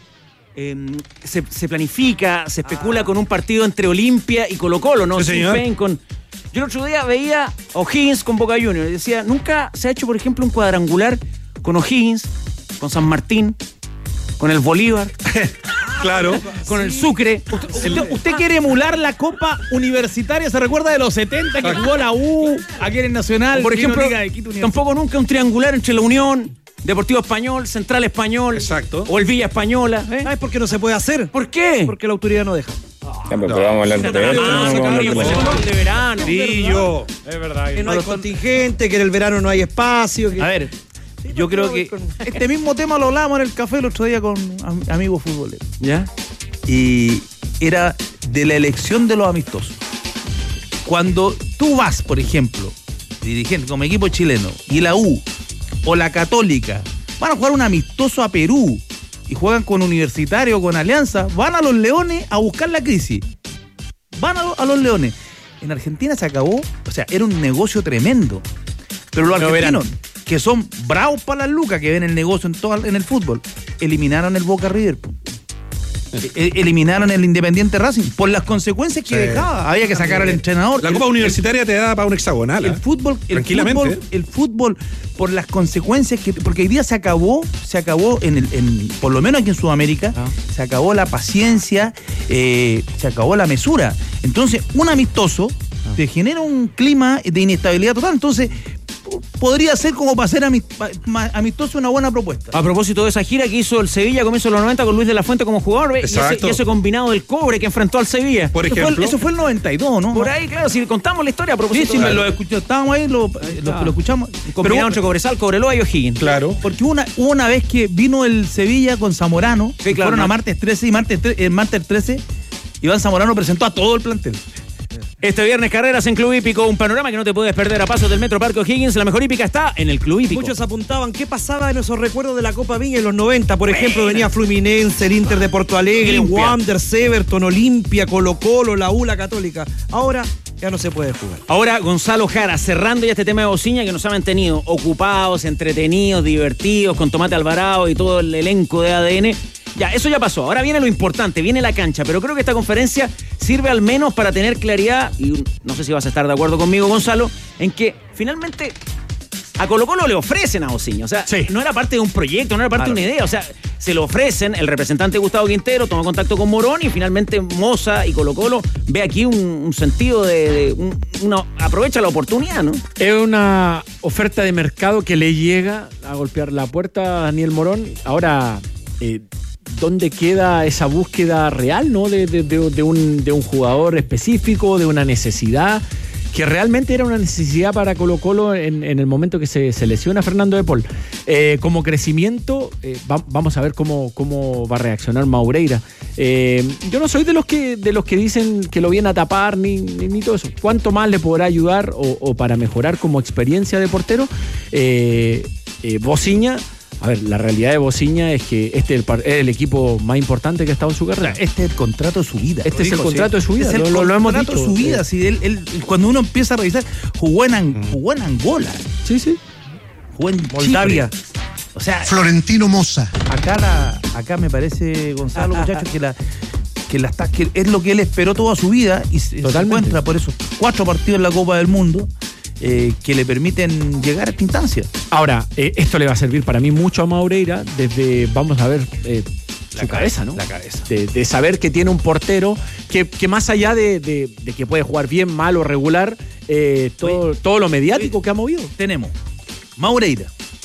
se planifica, se especula con un partido entre Olimpia y Colo-Colo, ¿no? Sí, señor. Yo el otro día veía a O'Higgins con Boca Juniors y decía, nunca se ha hecho, por ejemplo, un cuadrangular con O'Higgins, con San Martín, con el Bolívar. Claro. Con el Sucre. ¿Usted quiere emular la Copa Universitaria? ¿Se recuerda de los 70 que jugó la U aquí en el Nacional? O por ejemplo, tampoco nunca un triangular entre la Unión, Deportivo Español, Central Español. Exacto. O el Villa Española. ¿Sabes por qué no se puede hacer? ¿Por qué? Porque la autoridad no deja. Pero vamos a hablar de verano. Brillo. Es verdad. Que no hay contingente, que en el verano no hay espacio. A ver, yo creo que este mismo tema lo hablábamos en el café el otro día con amigos futboleros. ¿Ya? Y era de la elección de los amistosos. Cuando tú vas, por ejemplo, dirigente como equipo chileno, y la U o la Católica van a jugar un amistoso a Perú y juegan con Universitario o con Alianza, van a los Leones a buscar la crisis. Van a los Leones. En Argentina se acabó, o sea, era un negocio tremendo. Pero los argentinos, que son bravos para las lucas, que ven el negocio en el fútbol, eliminaron el Boca River. Eliminaron el Independiente Racing por las consecuencias que dejaba. Había que sacar al entrenador. La Copa Universitaria te da para un hexagonal. El fútbol, tranquilamente. El fútbol, por las consecuencias que, porque hoy día se acabó por lo menos aquí en Sudamérica, se acabó la paciencia, se acabó la mesura. Entonces, un amistoso te genera un clima de inestabilidad total. Entonces, podría ser como para ser amistoso una buena propuesta. A propósito de esa gira que hizo el Sevilla a comienzos de los 90 con Luis de la Fuente como jugador, y ese combinado del cobre que enfrentó al Sevilla. Por ejemplo. Eso fue el 92, ¿no? Por ahí, claro, si contamos la historia a propósito. Sí, me lo escuché, estábamos ahí, lo escuchamos. Combinado entre Cobresal, Cobreloa y O'Higgins. Claro. Porque hubo una vez que vino el Sevilla con Zamorano, fueron a martes 13 y martes 13, Iván Zamorano presentó a todo el plantel. Este viernes carreras en Club Hípico, un panorama que no te puedes perder a pasos del Metro Parque O'Higgins. La mejor hípica está en el Club Hípico. Muchos apuntaban qué pasaba en esos recuerdos de la Copa Viña en los 90. Por ejemplo, venía Fluminense, el Inter de Porto Alegre, Wanderers, Everton, Olimpia, Colo-Colo, la U, la Católica. Ahora ya no se puede jugar. Ahora Gonzalo Jara, cerrando ya este tema de Bociña que nos ha mantenido ocupados, entretenidos, divertidos, con Tomate Alvarado y todo el elenco de ADN. Ya, eso ya pasó. Ahora viene lo importante, viene la cancha. Pero creo que esta conferencia sirve al menos para tener claridad, y no sé si vas a estar de acuerdo conmigo, Gonzalo, en que finalmente a Colo-Colo le ofrecen a Bociña. O sea, no era parte de un proyecto, no era parte de una idea. O sea, se lo ofrecen, el representante Gustavo Quintero toma contacto con Morón y finalmente Moza y Colo-Colo ve aquí un sentido aprovecha la oportunidad, ¿no? Es una oferta de mercado que le llega a golpear la puerta a Daniel Morón. Ahora, ¿dónde queda esa búsqueda real, ¿no? de un jugador específico, de una necesidad, que realmente era una necesidad para Colo-Colo en el momento que se lesiona Fernando de Paul? Como crecimiento, vamos a ver cómo va a reaccionar Maureira. Yo no soy de los que dicen que lo viene a tapar ni todo eso. ¿Cuánto más le podrá ayudar o para mejorar como experiencia de portero? Bociña. A ver, la realidad de Bociña es que este es el equipo más importante que ha estado en su carrera. Este es el contrato de su vida. Este es el contrato de su vida. Lo hemos dicho. De su vida. Sí, él, cuando uno empieza a revisar, jugó en Angola. Sí. Jugó en Moldavia. O sea, Florentino Moza. Acá me parece, Gonzalo, muchachos, que es lo que él esperó toda su vida y se encuentra por esos 4 partidos en la Copa del Mundo. Que le permiten llegar a esta instancia. Ahora, esto le va a servir para mí mucho a Maureira desde, vamos a ver, su cabeza, ¿no? La cabeza. De saber que tiene un portero que más allá de que puede jugar bien, mal o regular, todo lo mediático que ha movido. Tenemos Maureira.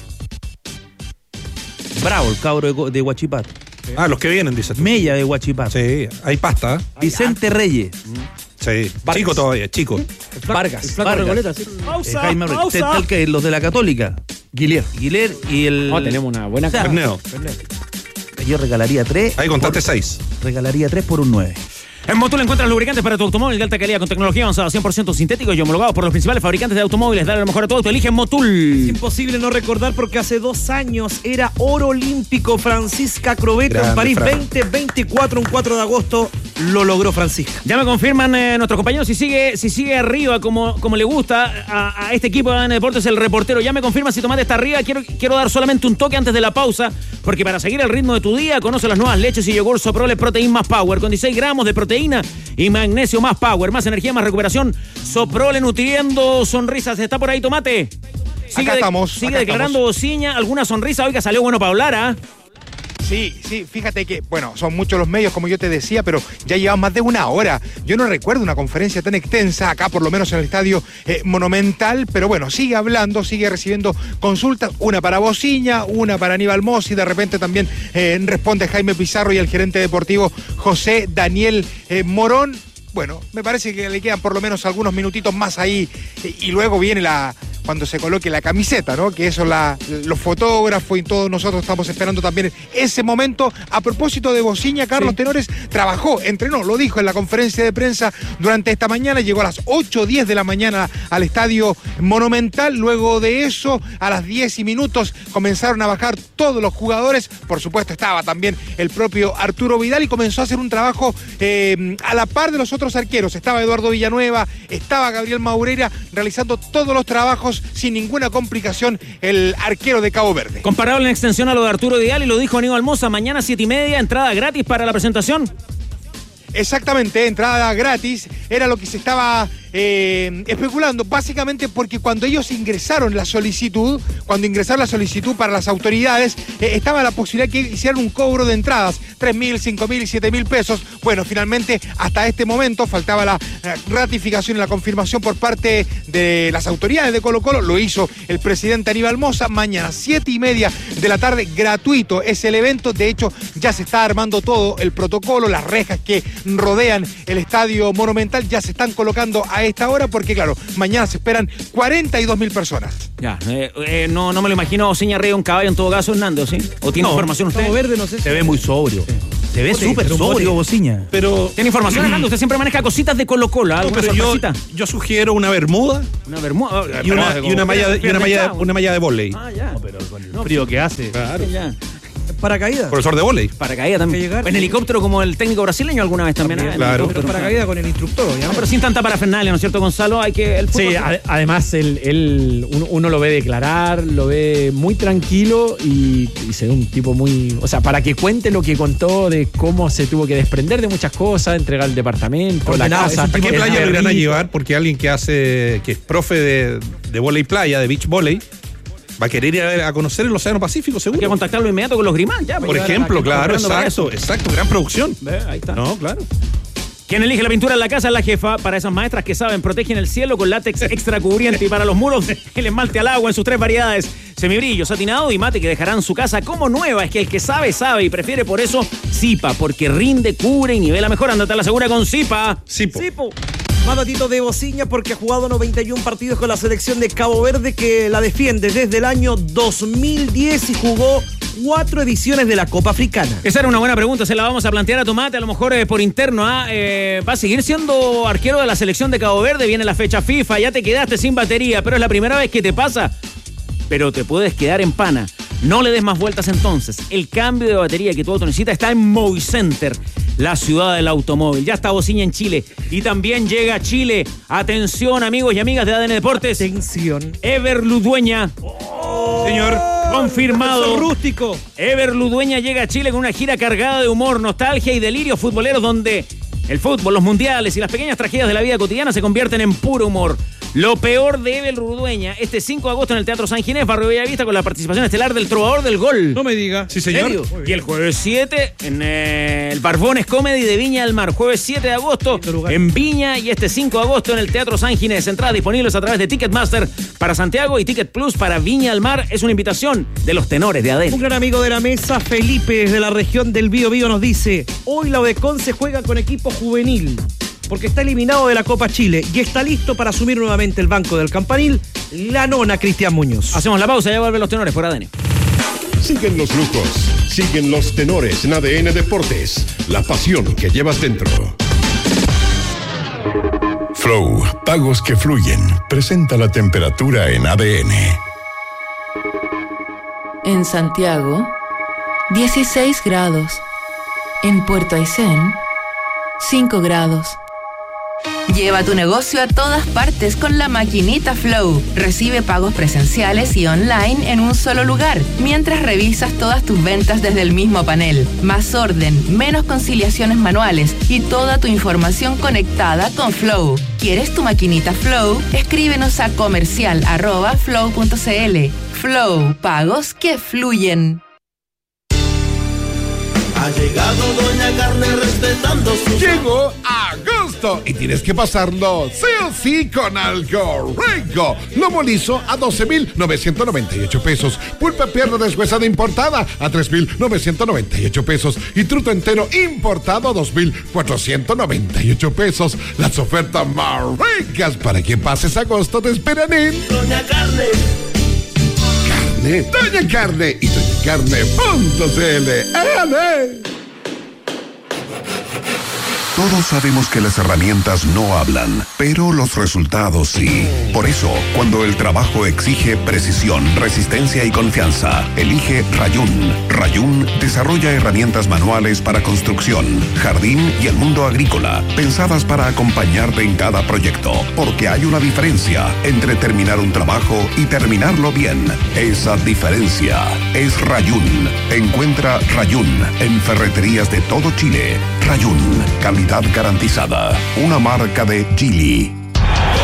Bravo, el cabro de Huachipato. Los que vienen, dice. Mella de Huachipato. Sí, hay pasta. Vicente Reyes. Sí, Vargas. Chico todavía, chico. Vargas. Recoleta, sí. Jaime Tal que los de la Católica. Guiller y el... tenemos una buena cara. Yo regalaría 3. Ahí contaste 6. Regalaría 3 por un 9. En Motul encuentras lubricantes para tu automóvil de alta calidad con tecnología avanzada, 100% sintéticos y homologados por los principales fabricantes de automóviles. Dale lo mejor a tu auto, elige Motul. Es imposible no recordar porque hace 2 años era oro olímpico Francisca Crobeto en París 2024, un 4 de agosto lo logró Francisca. Ya me confirman nuestros compañeros si sigue arriba como le gusta a este equipo de ADN Deportes, el reportero. Ya me confirman si Tomate está arriba. Quiero dar solamente un toque antes de la pausa, porque para seguir el ritmo de tu día, conoce las nuevas leches y yogur Soprole Protein más Power, con 16 gramos de proteína y magnesio más Power, más energía, más recuperación. Soprole nutriendo sonrisas. ¿Está por ahí Tomate? Sigue declarando Bociña. ¿Alguna sonrisa? Oiga, salió bueno para hablar, ¿ah? Sí, fíjate que, son muchos los medios, como yo te decía, pero ya llevan más de 1 hora. Yo no recuerdo una conferencia tan extensa, acá por lo menos en el Estadio Monumental, pero bueno, sigue hablando, sigue recibiendo consultas, una para Bociña, una para Aníbal Moza, y de repente también responde Jaime Pizarro y el gerente deportivo José Daniel Morón. Bueno, me parece que le quedan por lo menos algunos minutitos más ahí, y luego viene cuando se coloque la camiseta, ¿no? Que eso los fotógrafos y todos nosotros estamos esperando también ese momento. A propósito de Bociña, Carlos Tenores entrenó, lo dijo en la conferencia de prensa durante esta mañana, llegó a las 8:10 de la mañana al Estadio Monumental. Luego de eso, a las 10 y minutos comenzaron a bajar todos los jugadores. Por supuesto estaba también el propio Arturo Vidal y comenzó a hacer un trabajo a la par de los otros arqueros. Estaba Eduardo Villanueva, estaba Gabriel Maureira realizando todos los trabajos sin ninguna complicación, el arquero de Cabo Verde. Comparable en extensión a lo de Arturo Vidal, y lo dijo Aníbal Moza, mañana 7:30, entrada gratis para la presentación. Exactamente, entrada gratis, era lo que se estaba especulando, básicamente porque cuando ellos ingresaron la solicitud para las autoridades, estaba la posibilidad que hicieran un cobro de entradas, 3.000, 5.000 y 7.000 pesos. Bueno, finalmente, hasta este momento, faltaba la ratificación y la confirmación por parte de las autoridades de Colo-Colo. Lo hizo el presidente Aníbal Mosa. Mañana, 7:30 de la tarde, gratuito es el evento. De hecho, ya se está armando todo el protocolo, las rejas que rodean el Estadio Monumental ya se están colocando a esta hora porque, claro, mañana se esperan 42.000 personas. Ya, no me lo imagino Oseña arriba de un caballo en todo caso, Hernando, ¿sí? ¿O tiene información usted? Cabo Verde, no sé. Se ve muy sobrio. Se ve súper sobrio, Bociña. Pero ¿tiene información, Hernando? Usted siempre maneja cositas de Colo-Colo. pero yo sugiero una bermuda. Una bermuda. Y una malla de vóley. Ah, ya. No, pero con el frío que hace. Claro. Ya. Paracaídas. Profesor de vóley. Paracaídas también. En helicóptero como el técnico brasileño alguna vez también. Claro. Pero paracaídas con el instructor, no, pero sin tanta parafernalia, ¿no es cierto, Gonzalo? Hay que... Sí, además uno lo ve declarar, lo ve muy tranquilo y se ve un tipo muy... O sea, para que cuente lo que contó de cómo se tuvo que desprender de muchas cosas, entregar el departamento, la casa. ¿A qué playa lo irán a llevar? Porque alguien que es profe de vóley playa, de beach volley, va a querer ir a conocer el Océano Pacífico, seguro. Hay que contactarlo inmediato con los Grimán, ya. Por ejemplo, claro, exacto, gran producción. Ahí está. No, claro. Quien elige la pintura en la casa es la jefa. Para esas maestras que saben, protegen el cielo con látex extra cubriente y para los muros, el esmalte al agua en sus 3 variedades: semibrillo, satinado y mate, que dejarán su casa como nueva. Es que el que sabe, sabe y prefiere por eso Zipa, porque rinde, cubre y nivela mejor. Ándate a la segura con Zipa. Zipo. Más datitos de Bociña porque ha jugado 91 partidos con la selección de Cabo Verde, que la defiende desde el año 2010 y jugó 4 ediciones de la Copa Africana. Esa era una buena pregunta, se la vamos a plantear a Tomate, a lo mejor por interno. ¿Va a seguir siendo arquero de la selección de Cabo Verde? Viene la fecha FIFA, ya te quedaste sin batería, pero es la primera vez que te pasa. Pero te puedes quedar en pana. No le des más vueltas entonces. El cambio de batería que tu auto necesita está en Movicenter, la ciudad del automóvil. Ya está Bociña en Chile y también llega a Chile. Atención, amigos y amigas de ADN Deportes. Atención. Ever Ludueña. Señor. Confirmado. Rústico. Ever Ludueña llega a Chile con una gira cargada de humor, nostalgia y delirios futboleros donde el fútbol, los mundiales y las pequeñas tragedias de la vida cotidiana se convierten en puro humor. Lo peor de Ever Ludueña, este 5 de agosto en el Teatro San Ginés, Barrio Bellavista, con la participación estelar del Trovador del Gol. No me diga. Sí, señor. Y el jueves 7 en el Barbones Comedy de Viña del Mar. Jueves 7 de agosto en Viña y este 5 de agosto en el Teatro San Ginés. Entradas disponibles a través de Ticketmaster para Santiago y Ticket Plus para Viña del Mar. Es una invitación de los tenores de ADN. Un gran amigo de la mesa, Felipe, desde la región del Biobío, nos dice: hoy la UDECON se juega con equipo juvenil porque está eliminado de la Copa Chile y está listo para asumir nuevamente el banco del Campanil, la nona Cristian Muñoz. Hacemos la pausa, ya vuelven los tenores por ADN. Siguen los lujos, siguen los tenores en ADN Deportes, la pasión que llevas dentro. Flow, pagos que fluyen, presenta la temperatura en ADN. En Santiago, 16 grados. En Puerto Aysén, 5 grados. Lleva tu negocio a todas partes con la maquinita Flow. Recibe pagos presenciales y online en un solo lugar, mientras revisas todas tus ventas desde el mismo panel. Más orden, menos conciliaciones manuales y toda tu información conectada con Flow. ¿Quieres tu maquinita Flow? Escríbenos a comercial@flow.cl. Flow, pagos que fluyen. Ha llegado Doña Carne respetando su... Llegó agosto y tienes que pasarlo sí o sí con algo rico. Lomo liso a 12,998 pesos. Pulpa pierna deshuesada importada a 3,998 pesos. Y truto entero importado a 2,498 pesos. Las ofertas más ricas para que pases agosto te esperan en... Doña Carne. Doña Carne y doñacarne.cl. Todos sabemos que las herramientas no hablan, pero los resultados sí. Por eso, cuando el trabajo exige precisión, resistencia y confianza, elige Rayun. Rayun desarrolla herramientas manuales para construcción, jardín y el mundo agrícola, pensadas para acompañarte en cada proyecto, porque hay una diferencia entre terminar un trabajo y terminarlo bien. Esa diferencia es Rayun. Encuentra Rayun en ferreterías de todo Chile. Rayun, calidad garantizada. Una marca de Geely.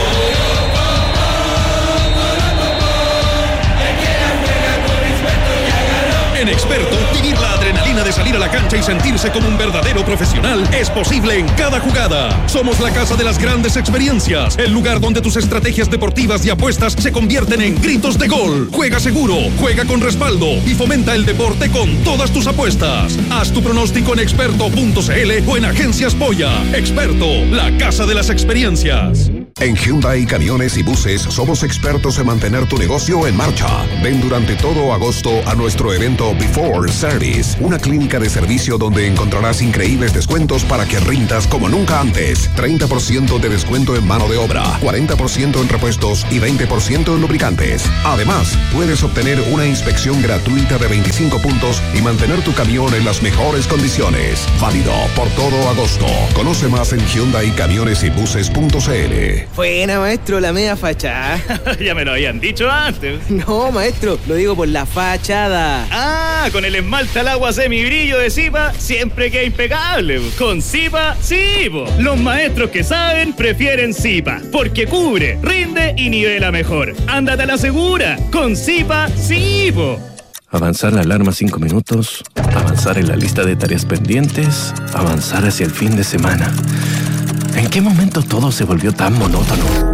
En Experto, vivir la adrenalina de salir a la cancha y sentirse como un verdadero profesional es posible en cada jugada. Somos la casa de las grandes experiencias, el lugar donde tus estrategias deportivas y apuestas se convierten en gritos de gol. Juega seguro, juega con respaldo y fomenta el deporte con todas tus apuestas. Haz tu pronóstico en experto.cl o en Agencias Polla. Experto, la casa de las experiencias. En Hyundai Camiones y Buses somos expertos en mantener tu negocio en marcha. Ven durante todo agosto a nuestro evento Before Service, una clínica de servicio donde encontrarás increíbles descuentos para que rindas como nunca antes. 30% de descuento en mano de obra, 40% en repuestos y 20% en lubricantes. Además, puedes obtener una inspección gratuita de 25 puntos y mantener tu camión en las mejores condiciones. Válido por todo agosto. Conoce más en HyundaiCamionesYbuses.cl. Buena, maestro, la media fachada. Ya me lo habían dicho antes. No, maestro, lo digo por la fachada. Ah, con el esmalte al agua semibrillo de Zipa siempre queda impecable. Con Zipa, sí, po. Los maestros que saben prefieren Zipa, porque cubre, rinde y nivela mejor. Ándate a la segura. Con Zipa, sí, po. Avanzar la alarma 5 minutos, avanzar en la lista de tareas pendientes, avanzar hacia el fin de semana. ¿En qué momento todo se volvió tan monótono?